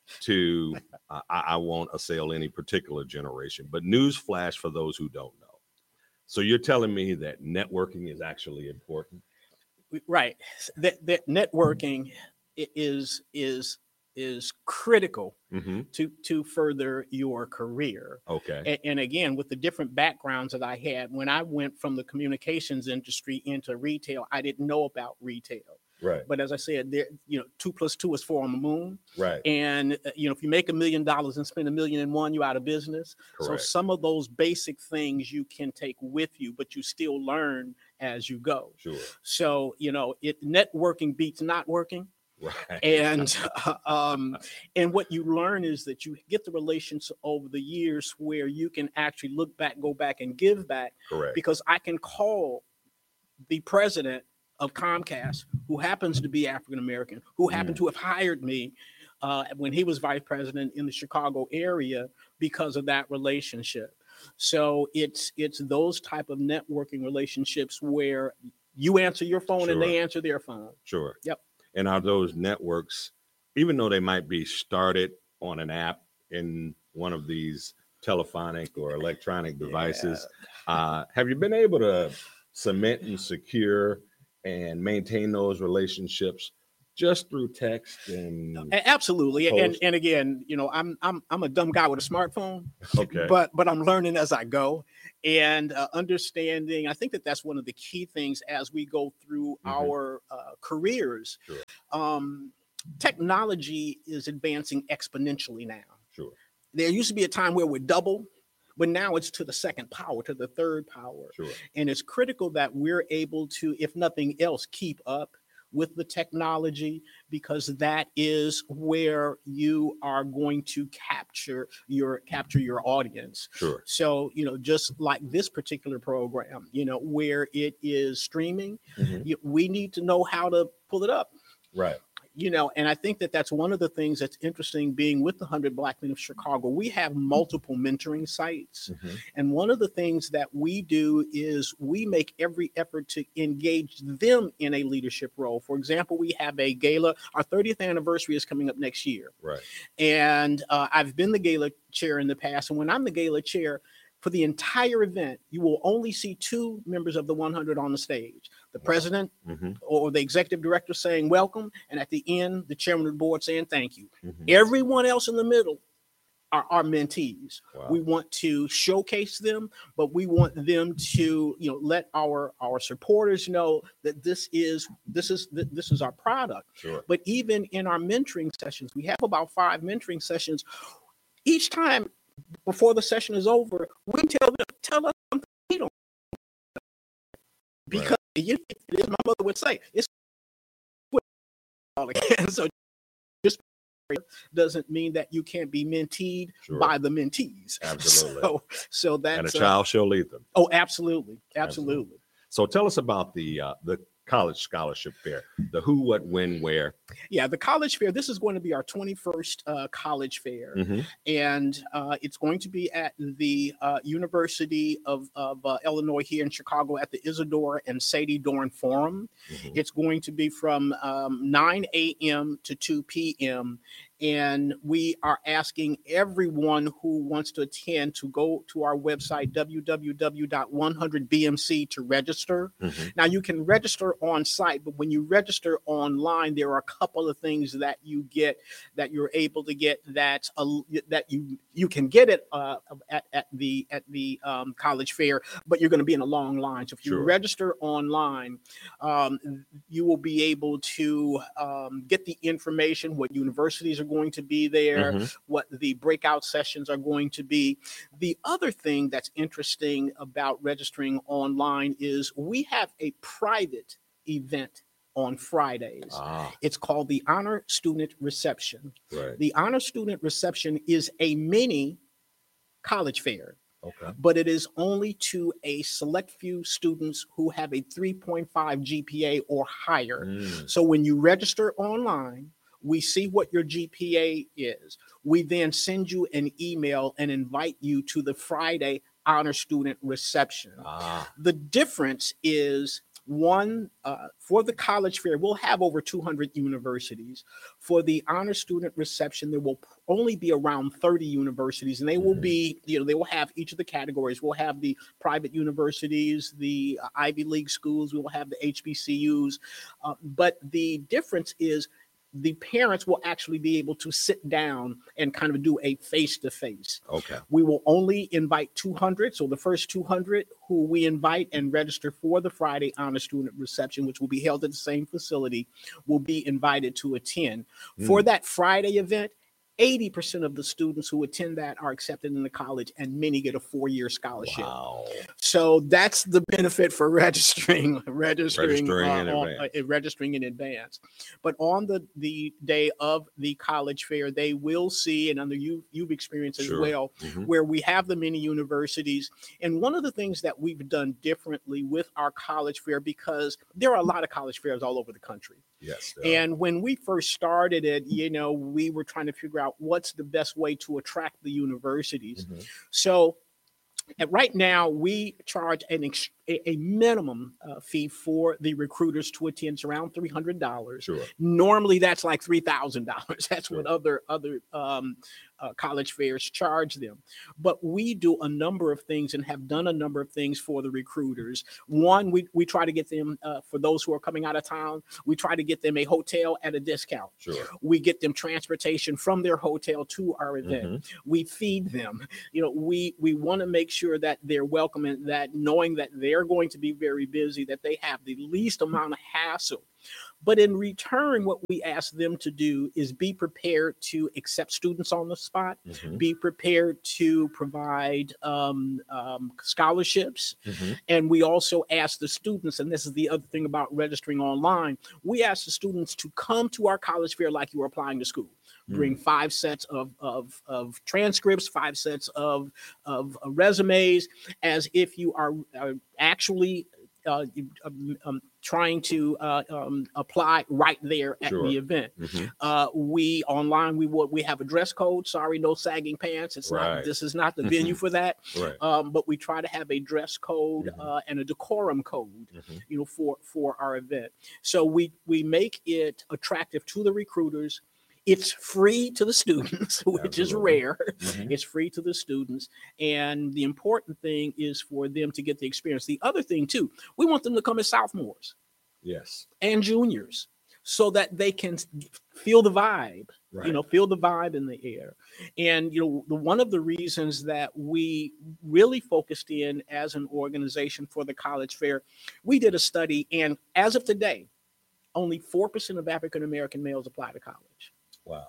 F: to, uh, I, I won't assail any particular generation, but news flash for those who don't know. So you're telling me that networking is actually important?
G: right. That that networking i- is is is critical
F: Mm-hmm.
G: to to further your career.
F: Okay.
G: And, and again, with the different backgrounds that I had, when I went from the communications industry into retail, I didn't know about retail.
F: Right.
G: But as I said, there, you know, two plus two is four on the moon.
F: Right.
G: And uh, you know, if you make a million dollars and spend a million and one, you're out of business. So
F: Correct.
G: some of those basic things you can take with you, but you still learn as you go.
F: Sure.
G: So you know, it networking beats not working.
F: Right.
G: And um, and what you learn is that you get the relations over the years where you can actually look back, go back, and give back.
F: Correct.
G: Because I can call the president of Comcast, who happens to be African American, who happened to have hired me uh, when he was vice president in the Chicago area because of that relationship. So it's it's those type of networking relationships where You answer your phone
F: Sure.
G: and they answer their phone.
F: Sure.
G: Yep.
F: And are those networks, even though they might be started on an app in one of these telephonic or electronic devices, uh, have you been able to cement and secure and maintain those relationships just through text and
G: A- Absolutely. And
F: Post.
G: and again, you know, I'm I'm I'm a dumb guy with a smartphone,
F: okay,
G: but but I'm learning as I go and uh, understanding. I think that that's one of the key things as we go through
F: Mhm.
G: our uh, careers.
F: Sure.
G: Um, technology is advancing exponentially now.
F: sure,
G: There used to be a time where we're double, but now it's to the second power, to the third power.
F: sure,
G: And it's critical that we're able to, if nothing else, keep up with the technology, because that is where you are going to capture your capture your audience.
F: sure,
G: So, you know, just like this particular program, you know, where it is streaming,
F: Mhm.
G: you, we need to know how to pull it up.
F: right,
G: You know, and I think that that's one of the things that's interesting being with the one hundred Black Men of Chicago. We have multiple mentoring sites.
F: Mhm.
G: And one of the things that we do is we make every effort to engage them in a leadership role. For example, we have a gala. Our thirtieth anniversary is coming up next year.
F: right,
G: And uh, I've been the gala chair in the past. And when I'm the gala chair, for the entire event, you will only see two members of the one hundred on the stage. The president
F: hmm
G: or the executive director saying welcome, and at the end, the chairman of the board saying thank you.
F: hmm
G: Everyone else in the middle are our mentees.
F: Wow.
G: We want to showcase them, but we want them to, you know, let our our supporters know that this is this is this is our product.
F: sure,
G: But even in our mentoring sessions, we have about five mentoring sessions. Each time before the session is over, we tell them, tell us something we don't know. Because you, as my mother would say, it's all again. So just doesn't mean that you can't be menteed
F: Sure.
G: by the mentees.
F: Absolutely.
G: So, so that's
F: and a
G: uh,
F: child shall lead them.
G: oh, absolutely,
F: Absolutely.
G: absolutely.
F: So tell us about the uh, the college scholarship fair, the who, what, when, where.
G: Yeah, the college fair. This is going to be our twenty-first uh, college fair,
F: Mhm.
G: and uh, it's going to be at the uh, University of, of uh, Illinois here in Chicago at the Isadora and Sadie Dorn Forum.
F: Mhm.
G: It's going to be from um, nine a.m. to two p.m. And we are asking everyone who wants to attend to go to our website, w w w dot one hundred b m c, to register.
F: Mhm.
G: Now, you can register on site, but when you register online, there are a couple of things that you get that you're able to get that uh, that you you can get it uh, at, at the at the um, college fair, but you're going to be in a long line. So if you
F: Sure.
G: register online, um, you will be able to um, get the information, what universities are going to be there,
F: Mhm.
G: what the breakout sessions are going to be. The other thing that's interesting about registering online is we have a private event on Fridays.
F: Ah,
G: It's called the Honor Student Reception.
F: right.
G: The Honor Student Reception is a mini college fair,
F: Okay.
G: but it is only to a select few students who have a three point five G P A or higher.
F: Mm.
G: So when you register online, we see what your G P A is. We then send you an email and invite you to the Friday Honor Student Reception.
F: Ah,
G: The difference is one, uh, for the college fair, we'll have over two hundred universities. For the honor student reception, there will p- only be around thirty universities, and they will
F: Mhm.
G: be, you know, they will have each of the categories. We'll have the private universities, the uh, Ivy League schools, we will have the H B C Us. Uh, but the difference is the parents will actually be able to sit down and kind of do a face-to-face.
F: okay.
G: We will only invite two hundred. So the first two hundred who we invite and register for the Friday Honor Student Reception, which will be held at the same facility, will be invited to attend. For that Friday event, eighty percent of the students who attend that are accepted into college, and many get a four-year scholarship.
F: Wow.
G: So that's the benefit for registering, registering,
F: Registering
G: uh,
F: in
G: on-
F: advance.
G: uh, registering in advance. But on the, the day of the college fair, they will see, and under you, you've experienced as
F: Sure.
G: well,
F: Mhm.
G: where we have the many universities. And one of the things that we've done differently with our college fair, because there are a lot of college fairs all over the country.
F: Yes. there are.
G: And when we first started it, you know, we were trying to figure out what's the best way to attract the universities.
F: Mhm.
G: So and right now we charge an ex- a, a minimum uh, fee for the recruiters to attend. It's around three hundred dollars.
F: Sure.
G: Normally, that's like three thousand dollars. That's
F: Sure.
G: what other other um, uh, college fairs charge them. But we do a number of things and have done a number of things for the recruiters. One, we, we try to get them, uh, for those who are coming out of town, we try to get them a hotel at a discount.
F: Sure.
G: We get them transportation from their hotel to our event.
F: Mm-hmm.
G: We feed them. You know, we we want to make sure that they're welcome and that knowing that they're going to be very busy, that they have the least amount of hassle. But in return, what we ask them to do is be prepared to accept students on the spot,
F: Mm-hmm.
G: be prepared to provide um, um, scholarships.
F: Mm-hmm.
G: And we also ask the students, and this is the other thing about registering online, we ask the students to come to our college fair like you are applying to school. Bring five sets of, of, of transcripts, five sets of, of uh, resumes, as if you are, are actually uh, um, um, trying to uh, um, apply right there at
F: Sure.
G: the event.
F: Mm-hmm.
G: Uh, we online, we would we have a dress code. Sorry, no sagging pants. It's
F: Right.
G: not. This is not the venue for that.
F: Right.
G: Um, but we try to have a dress code
F: Mhm.
G: uh, and a decorum code,
F: Mhm.
G: you know, for for our event. So we we make it attractive to the recruiters. It's free to the students, which is
F: Absolutely.
G: rare.
F: Mhm.
G: It's free to the students. And the important thing is for them to get the experience. The other thing, too, we want them to come as sophomores
F: Yes.
G: and juniors so that they can feel the vibe,
F: Right.
G: you know, feel the vibe in the air. And, you know, the, one of the reasons that we really focused in as an organization for the college fair, we did a study, and as of today, only four percent of African-American males apply to college.
F: Wow.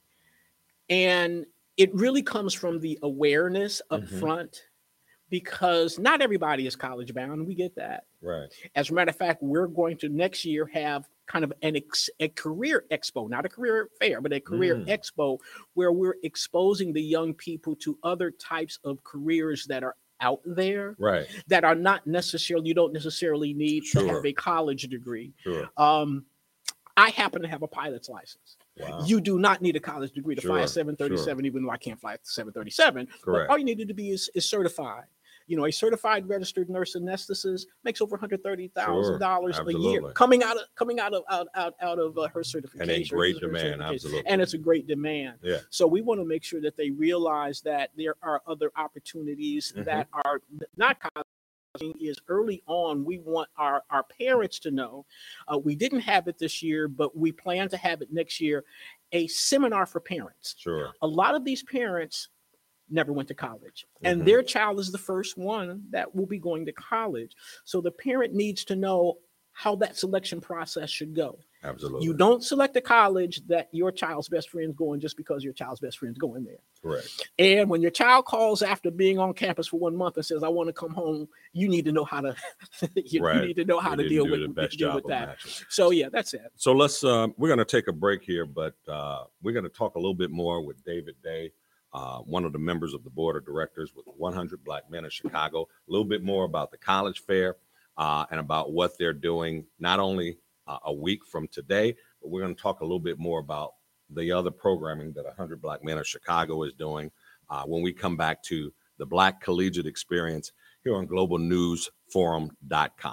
G: And it really comes from the awareness up
F: Mhm.
G: front, because not everybody is college bound. We get that.
F: Right.
G: As a matter of fact, we're going to next year have kind of an ex, a career expo, not a career fair, but a career
F: Mm.
G: expo where we're exposing the young people to other types of careers that are out there
F: Right.
G: that are not necessarily, you don't necessarily need
F: Sure.
G: to have a college degree.
F: Sure.
G: Um, I happen to have a pilot's license.
F: Wow.
G: You do not need a college degree to fly
F: Sure,
G: a seven thirty-seven, even though I can't fly a seven thirty-seven. But
F: Correct.
G: all you needed to be is, is certified. You know, a certified registered nurse anesthetist makes over one hundred thirty thousand dollars
F: Sure,
G: a year
F: absolutely.
G: coming out of coming out of out out, out of uh, her certification.
F: And a great
G: her
F: demand,
G: certification.
F: absolutely.
G: And it's a great demand.
F: Yeah.
G: So we want to make sure that they realize that there are other opportunities
F: Mhm.
G: that are not college. Is early on, we want our, our parents to know. Uh, we didn't have it this year, but we plan to have it next year, a seminar for parents.
F: Sure.
G: A lot of these parents never went to college, and
F: Mhm.
G: their child is the first one that will be going to college. So the parent needs to know how that selection process should go.
F: Absolutely.
G: You don't select a college that your child's best friend's going just because your child's best friend's going there.
F: Correct.
G: And when your child calls after being on campus for one month and says, "I want to come home," you need to know how to you,
F: Right.
G: you need to know how
F: We
G: to
F: didn't
G: deal
F: do
G: with,
F: the best
G: deal
F: job
G: with
F: of
G: that.
F: matching.
G: So yeah, that's it.
F: So let's uh, we're going to take a break here, but uh, we're going to talk a little bit more with David Day, uh, one of the members of the board of directors with one hundred Black Men of Chicago. A little bit more about the college fair uh, and about what they're doing, not only uh, a week from today, but we're going to talk a little bit more about the other programming that one hundred Black Men of Chicago is doing uh, when we come back to the Black Collegiate Experience here on global news forum dot com.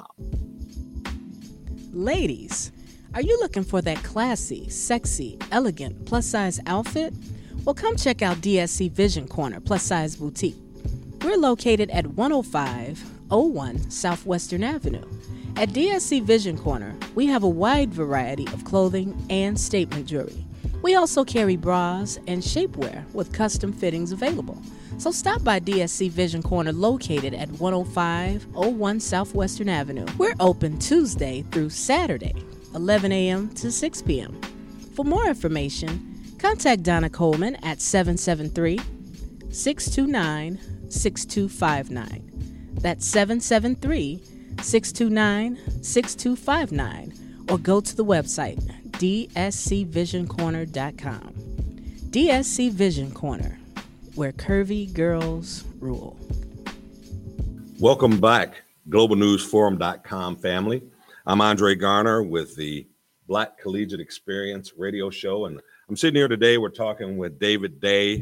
H: Ladies, are you looking for that classy, sexy, elegant, plus-size outfit? Well, come check out D S C Vision Corner Plus Size Boutique. We're located at one oh five oh one Southwestern Avenue. At D S C Vision Corner, we have a wide variety of clothing and statement jewelry. We also carry bras and shapewear with custom fittings available. So stop by D S C Vision Corner located at one oh five oh one Southwestern Avenue. We're open Tuesday through Saturday, eleven a.m. to six p.m. For more information, contact Donna Coleman at seven seven three, six two nine, six two five nine. That's seven seven three, six two nine, six two five nine. Or go to the website, d s c vision corner dot com. D S C Vision Corner, where curvy girls rule.
F: Welcome back, global news forum dot com family. I'm Andre Garner with the Black Collegiate Experience radio show, and I'm sitting here today. We're talking with David Day,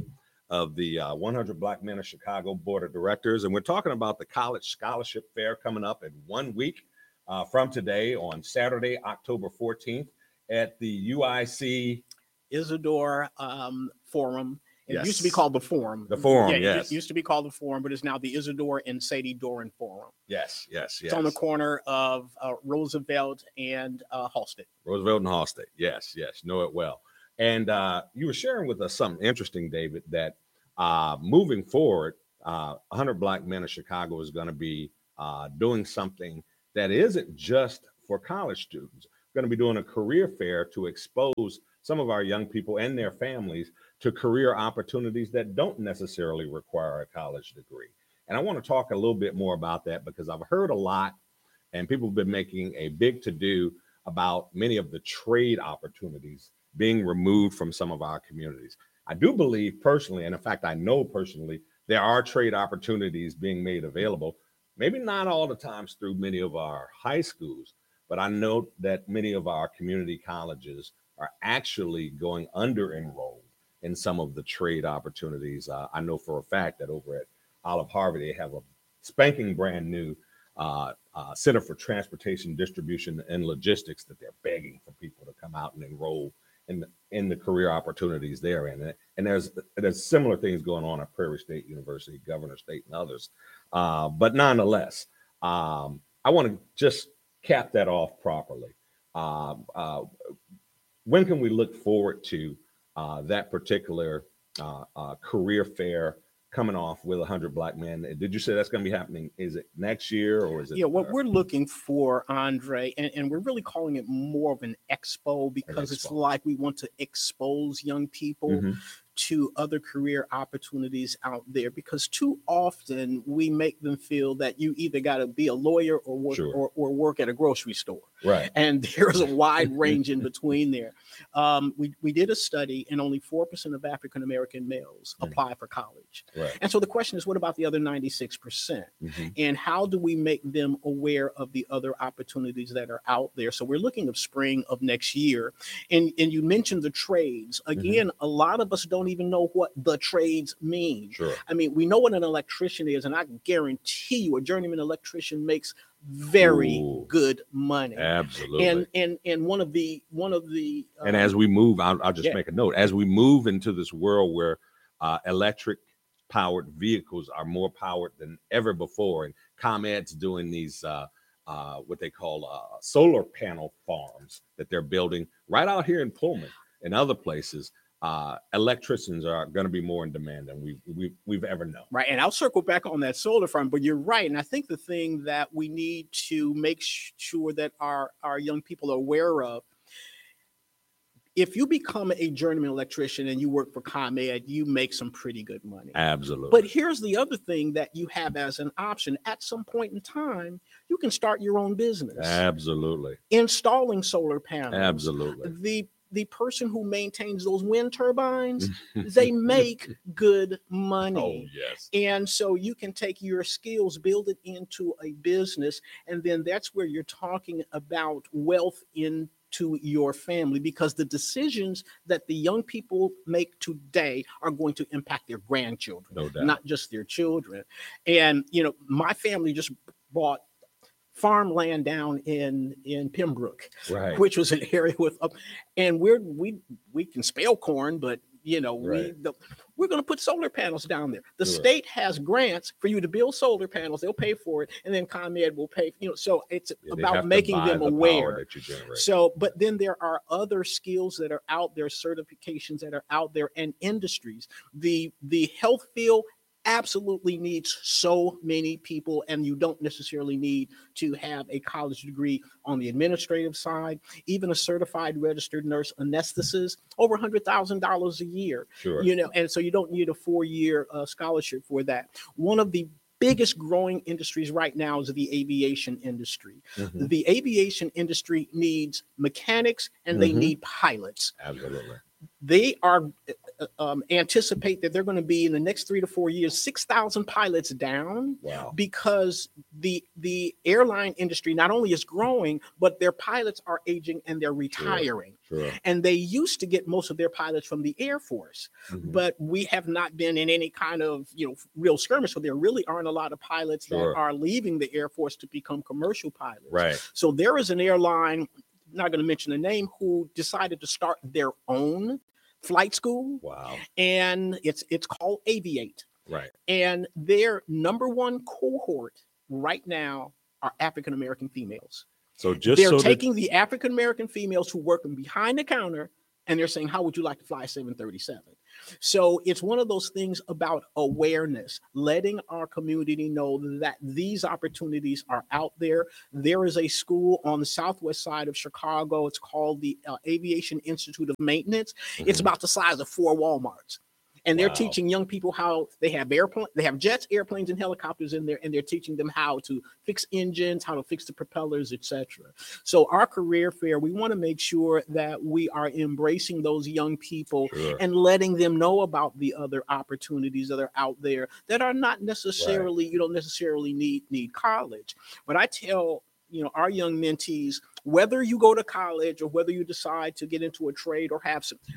F: of the uh, one hundred Black Men of Chicago Board of Directors. And we're talking about the College Scholarship Fair coming up in one week uh, from today on Saturday, October fourteenth at the U I C
G: Isidore um, Forum. It
F: Yes.
G: used to be called the Forum.
F: The Forum,
G: yeah,
F: yes.
G: It used to be called the Forum, but it's now the Isidore and Sadie Doran Forum.
F: Yes, yes, yes.
G: It's on the corner of uh, Roosevelt and uh, Halsted.
F: Roosevelt and Halsted. Yes, yes, know it well. And uh, you were sharing with us something interesting, David, that uh, moving forward, uh, one hundred Black Men of Chicago is going to be uh, doing something that isn't just for college students. We're going to be doing a career fair to expose some of our young people and their families to career opportunities that don't necessarily require a college degree. And I want to talk a little bit more about that because I've heard a lot and people have been making a big to-do about many of the trade opportunities being removed from some of our communities. I do believe personally, and in fact, I know personally, there are trade opportunities being made available, maybe not all the times through many of our high schools, but I know that many of our community colleges are actually going under enrolled in some of the trade opportunities. Uh, I know for a fact that over at Olive Harvey, they have a spanking brand new uh, uh, Center for Transportation, Distribution, and Logistics that they're begging for people to come out and enroll in the, in the career opportunities there. And, and there's there's similar things going on at Prairie State University, Governor State, and others. Uh, but nonetheless, um, I want to just cap that off properly. Uh, uh, when can we look forward to uh, that particular uh, uh, career fair coming off with one hundred Black Men? Did you say that's going to be happening? Is it next year or is it?
G: Yeah, what we're looking for, Andre, and, and we're really calling it more of an expo because
F: An
G: it's
F: expo.
G: like we want to expose young people
F: Mhm.
G: to other career opportunities out there, because too often we make them feel that you either got to be a lawyer or work
F: Sure.
G: or, or work at a grocery store.
F: Right.
G: And there's a wide range in between there. Um, we, we did a study and only four percent of African-American males
F: Mm.
G: apply for college.
F: Right.
G: And so the question is, what about the other ninety-six percent?
F: Mhm.
G: And how do we make them aware of the other opportunities that are out there? So we're looking at spring of next year. And, and you mentioned the trades. Again, a lot of us don't even know what the trades mean.
F: Sure.
G: I mean, we know what an electrician is, and I guarantee you a journeyman electrician makes very
F: Ooh.
G: good money.
F: Absolutely.
G: And and and one of the one of the uh,
F: And as we move, I'll, I'll just
G: yeah.
F: make a note. As we move into this world where uh, electric powered vehicles are more powered than ever before, and ComEd's doing these uh, uh, what they call uh, solar panel farms that they're building right out here in Pullman and other places. Uh, electricians are going to be more in demand than we've, we've we've ever known.
G: Right. And I'll circle back on that solar farm, but you're right. And I think the thing that we need to make sh- sure that our, our young people are aware of, if you become a journeyman electrician and you work for ComEd, you make some pretty good money.
F: Absolutely.
G: But here's the other thing that you have as an option. At some point in time, you can start your own business.
F: Absolutely.
G: Installing solar panels.
F: Absolutely.
G: The the person who maintains those wind turbines, they make good money.
F: Oh, yes.
G: And so you can take your skills, build it into a business, and then that's where you're talking about wealth into your family, because the decisions that the young people make today are going to impact their grandchildren,
F: No doubt.
G: not just their children. And, you know, my family just bought farmland down in in Pembroke,
F: Right.
G: which was an area with, uh, and we're we we can spell corn, but you know we
F: Right.
G: the, we're going to put solar panels down there. The
F: Sure.
G: state has grants for you to build solar panels; they'll pay for it, and then ComEd will pay. You know, so it's
F: Yeah, they have
G: about
F: to
G: making
F: buy
G: them
F: the power
G: aware.
F: that you generate.
G: So, but then there are other skills that are out there, certifications that are out there, and industries. The the health field absolutely needs so many people, and you don't necessarily need to have a college degree on the administrative side. Even a certified registered nurse anesthetist, over one hundred thousand dollars a year.
F: Sure.
G: You know, and so you don't need a four-year uh, scholarship for that. One of the biggest growing industries right now is the aviation industry.
F: Mhm.
G: The aviation industry needs mechanics and they
F: Mhm.
G: need pilots.
F: Absolutely.
G: They are um, anticipate that they're going to be in the next three to four years, six thousand pilots down.
F: Wow.
G: Because the the airline industry not only is growing, but their pilots are aging and they're retiring.
F: Sure, sure.
G: And they used to get most of their pilots from the Air Force,
F: Mhm.
G: but we have not been in any kind of, you know, real skirmish. So there really aren't a lot of pilots
F: Sure.
G: that are leaving the Air Force to become commercial pilots.
F: Right.
G: So there is an airline, not going to mention the name, who decided to start their own flight school,
F: Wow.
G: and it's it's called Aviate.
F: Right.
G: And their number one cohort right now are African American females.
F: So just
G: They're
F: so that-
G: taking the African American females who work behind the counter, and they're saying, how would you like to fly a seven thirty-seven? So it's one of those things about awareness, letting our community know that these opportunities are out there. There is a school on the southwest side of Chicago. It's called the uh, Aviation Institute of Maintenance. It's
F: Mhm.
G: about the size of four Walmarts. And they're
F: Wow.
G: teaching young people how they have airplanes, they have jets, airplanes, and helicopters in there, and they're teaching them how to fix engines, how to fix the propellers, et cetera. So our career fair, we want to make sure that we are embracing those young people
F: Sure.
G: and letting them know about the other opportunities that are out there that are not necessarily, you don't necessarily need need college. But I tell you know our young mentees, whether you go to college or whether you decide to get into a trade or have some,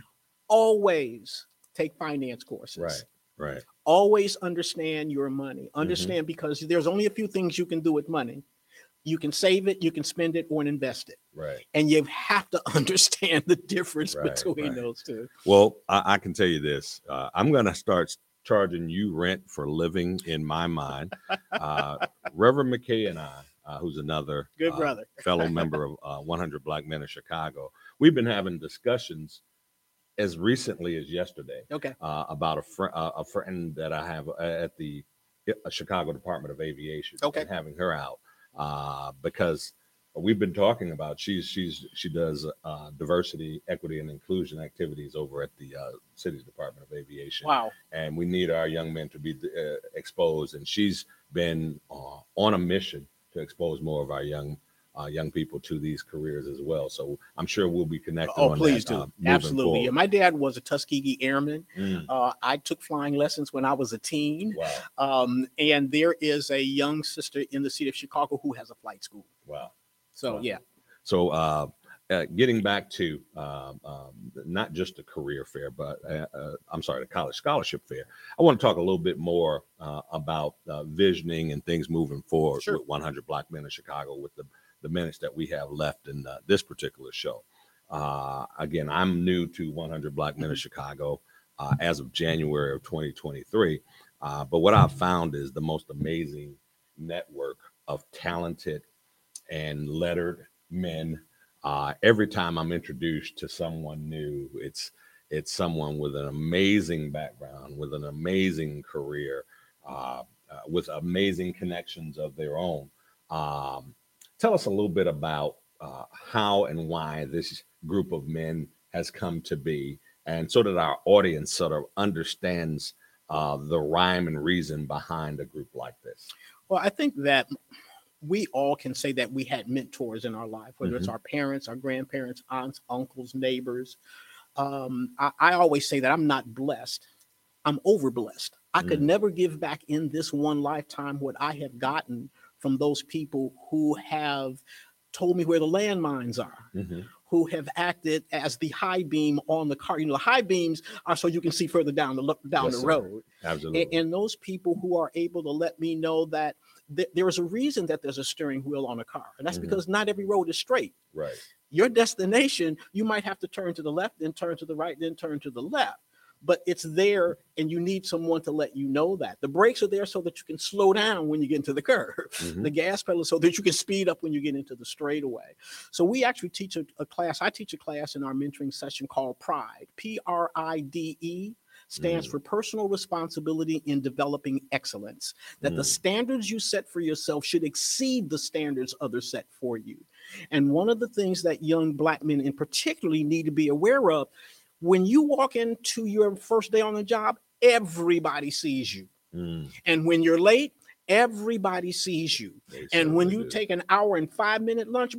G: always take finance courses.
F: Right. Right.
G: Always understand your money. Understand because there's only a few things you can do with money. You can save it, you can spend it, or invest it.
F: Right.
G: And you have to understand the difference
F: Right,
G: between
F: right.
G: those two.
F: Well, I, I can tell you this. Uh, I'm going to start charging you rent for living in my mind. Uh, Reverend McKay and I, uh, who's another
G: Good
F: uh,
G: brother.
F: fellow member of uh, one hundred Black Men of Chicago, we've been having discussions as recently as yesterday
G: Okay.
F: uh, about a, fr- uh, a friend that I have at the uh, Chicago Department of Aviation.
G: Okay.
F: And having her out uh, because we've been talking about she's she's she does uh, diversity, equity, and inclusion activities over at the uh, city's Department of Aviation.
G: Wow.
F: And we need our young men to be uh, exposed. And she's been uh, on a mission to expose more of our young uh, young people to these careers as well. So I'm sure we'll be connected.
G: Oh,
F: on
G: please
F: that,
G: do.
F: uh, moving
G: Absolutely. Yeah,
F: forward.
G: my dad was a Tuskegee Airman.
F: Mm,
G: Uh, I took flying lessons when I was a teen.
F: wow.
G: Um, and there is a young sister in the city of Chicago who has a flight school.
F: Wow.
G: So,
F: Wow.
G: yeah.
F: So, uh, uh, getting back to uh, um, not just the career fair, but uh, uh, I'm sorry, the college scholarship fair. I want to talk a little bit more uh, about uh, visioning and things moving forward
G: Sure.
F: with one hundred Black Men in Chicago with the, the minutes that we have left in uh, this particular show. Uh, again, I'm new to one hundred Black Men in Chicago uh, as of January of twenty twenty-three. Uh, but what I've found is the most amazing network of talented and lettered men. Uh, every time I'm introduced to someone new, it's it's someone with an amazing background, with an amazing career, uh, uh, with amazing connections of their own. Um, tell us a little bit about uh, how and why this group of men has come to be, and so that our audience sort of understands uh, the rhyme and reason behind a group like this.
G: Well, I think that we all can say that we had mentors in our life, whether it's
F: Mhm.
G: our parents, our grandparents, aunts, uncles, neighbors. Um, I, I always say that I'm not blessed. I'm overblessed. I could
F: Mm.
G: never give back in this one lifetime what I have gotten from those people who have told me where the landmines are,
F: Mhm.
G: who have acted as the high beam on the car. You know, the high beams are so you can see further down the lo- down
F: Yes,
G: the
F: sir.
G: road.
F: Absolutely.
G: And, and those people who are able to let me know that th- there is a reason that there's a steering wheel on a car, and that's
F: Mhm.
G: because not every road is straight.
F: Right.
G: Your destination, you might have to turn to the left, then turn to the right, then turn to the left. But it's there, and you need someone to let you know that. The brakes are there so that you can slow down when you get into the curve.
F: Mhm.
G: The gas pedal so that you can speed up when you get into the straightaway. So we actually teach a, a class. I teach a class in our mentoring session called PRIDE. P R I D E stands
F: Mm.
G: for Personal Responsibility in Developing Excellence. That the
F: Mm.
G: standards you set for yourself should exceed the standards others set for you. And one of the things that young Black men in particularly need to be aware of, when you walk into your first day on the job, everybody sees you.
F: Mm.
G: And when you're late, everybody sees you.
F: They
G: And when
F: certainly
G: you
F: do.
G: take an hour and five minute lunch break,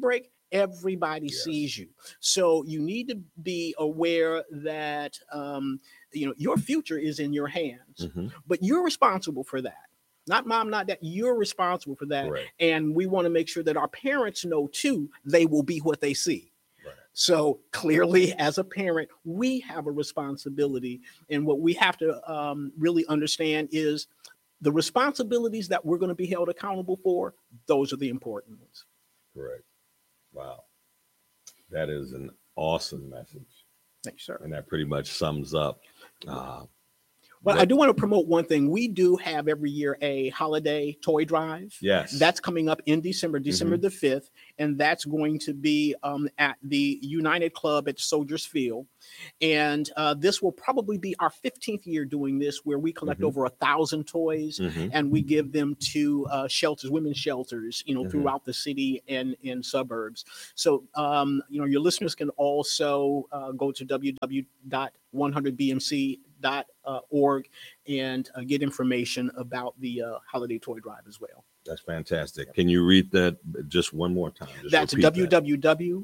G: Everybody
F: Yes.
G: sees you. So you need to be aware that, um, you know, your future is in your hands,
F: Mhm.
G: but you're responsible for that. Not mom, not dad. You're responsible for that.
F: Correct.
G: And we want to make sure that our parents know too, they will be what they see.
F: Right.
G: So clearly, as a parent, we have a responsibility. And what we have to um, really understand is the responsibilities that we're going to be held accountable for. Those are the important ones.
F: Correct. Wow. That is an awesome message.
G: Thank you, sir.
F: And that pretty much sums up. Uh,
G: Well,
F: what-
G: I do want to promote one thing. We do have every year a holiday toy drive.
F: Yes.
G: That's coming up in December, December the fifth. And that's going to be um, at the United Club at Soldiers Field. And uh, this will probably be our fifteenth year doing this, where we collect
F: Mhm.
G: over a thousand toys
F: Mhm.
G: and we give them to uh, shelters, women's shelters, you know,
F: Mhm.
G: throughout the city and in suburbs. So, um, you know, your listeners can also uh, go to w w w dot one hundred b m c dot org and uh, get information about the uh, holiday toy drive as well.
F: That's fantastic. Can you read that just one more time? Just
G: That's
F: repeat that.
G: w w w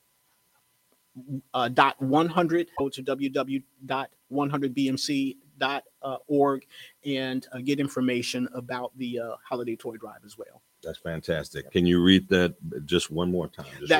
G: dot one hundred. Go to w w w dot one hundred b m c dot org and uh, get information about the uh, holiday toy drive as well.
F: That's fantastic. Can you read that just one more time? Just
G: That's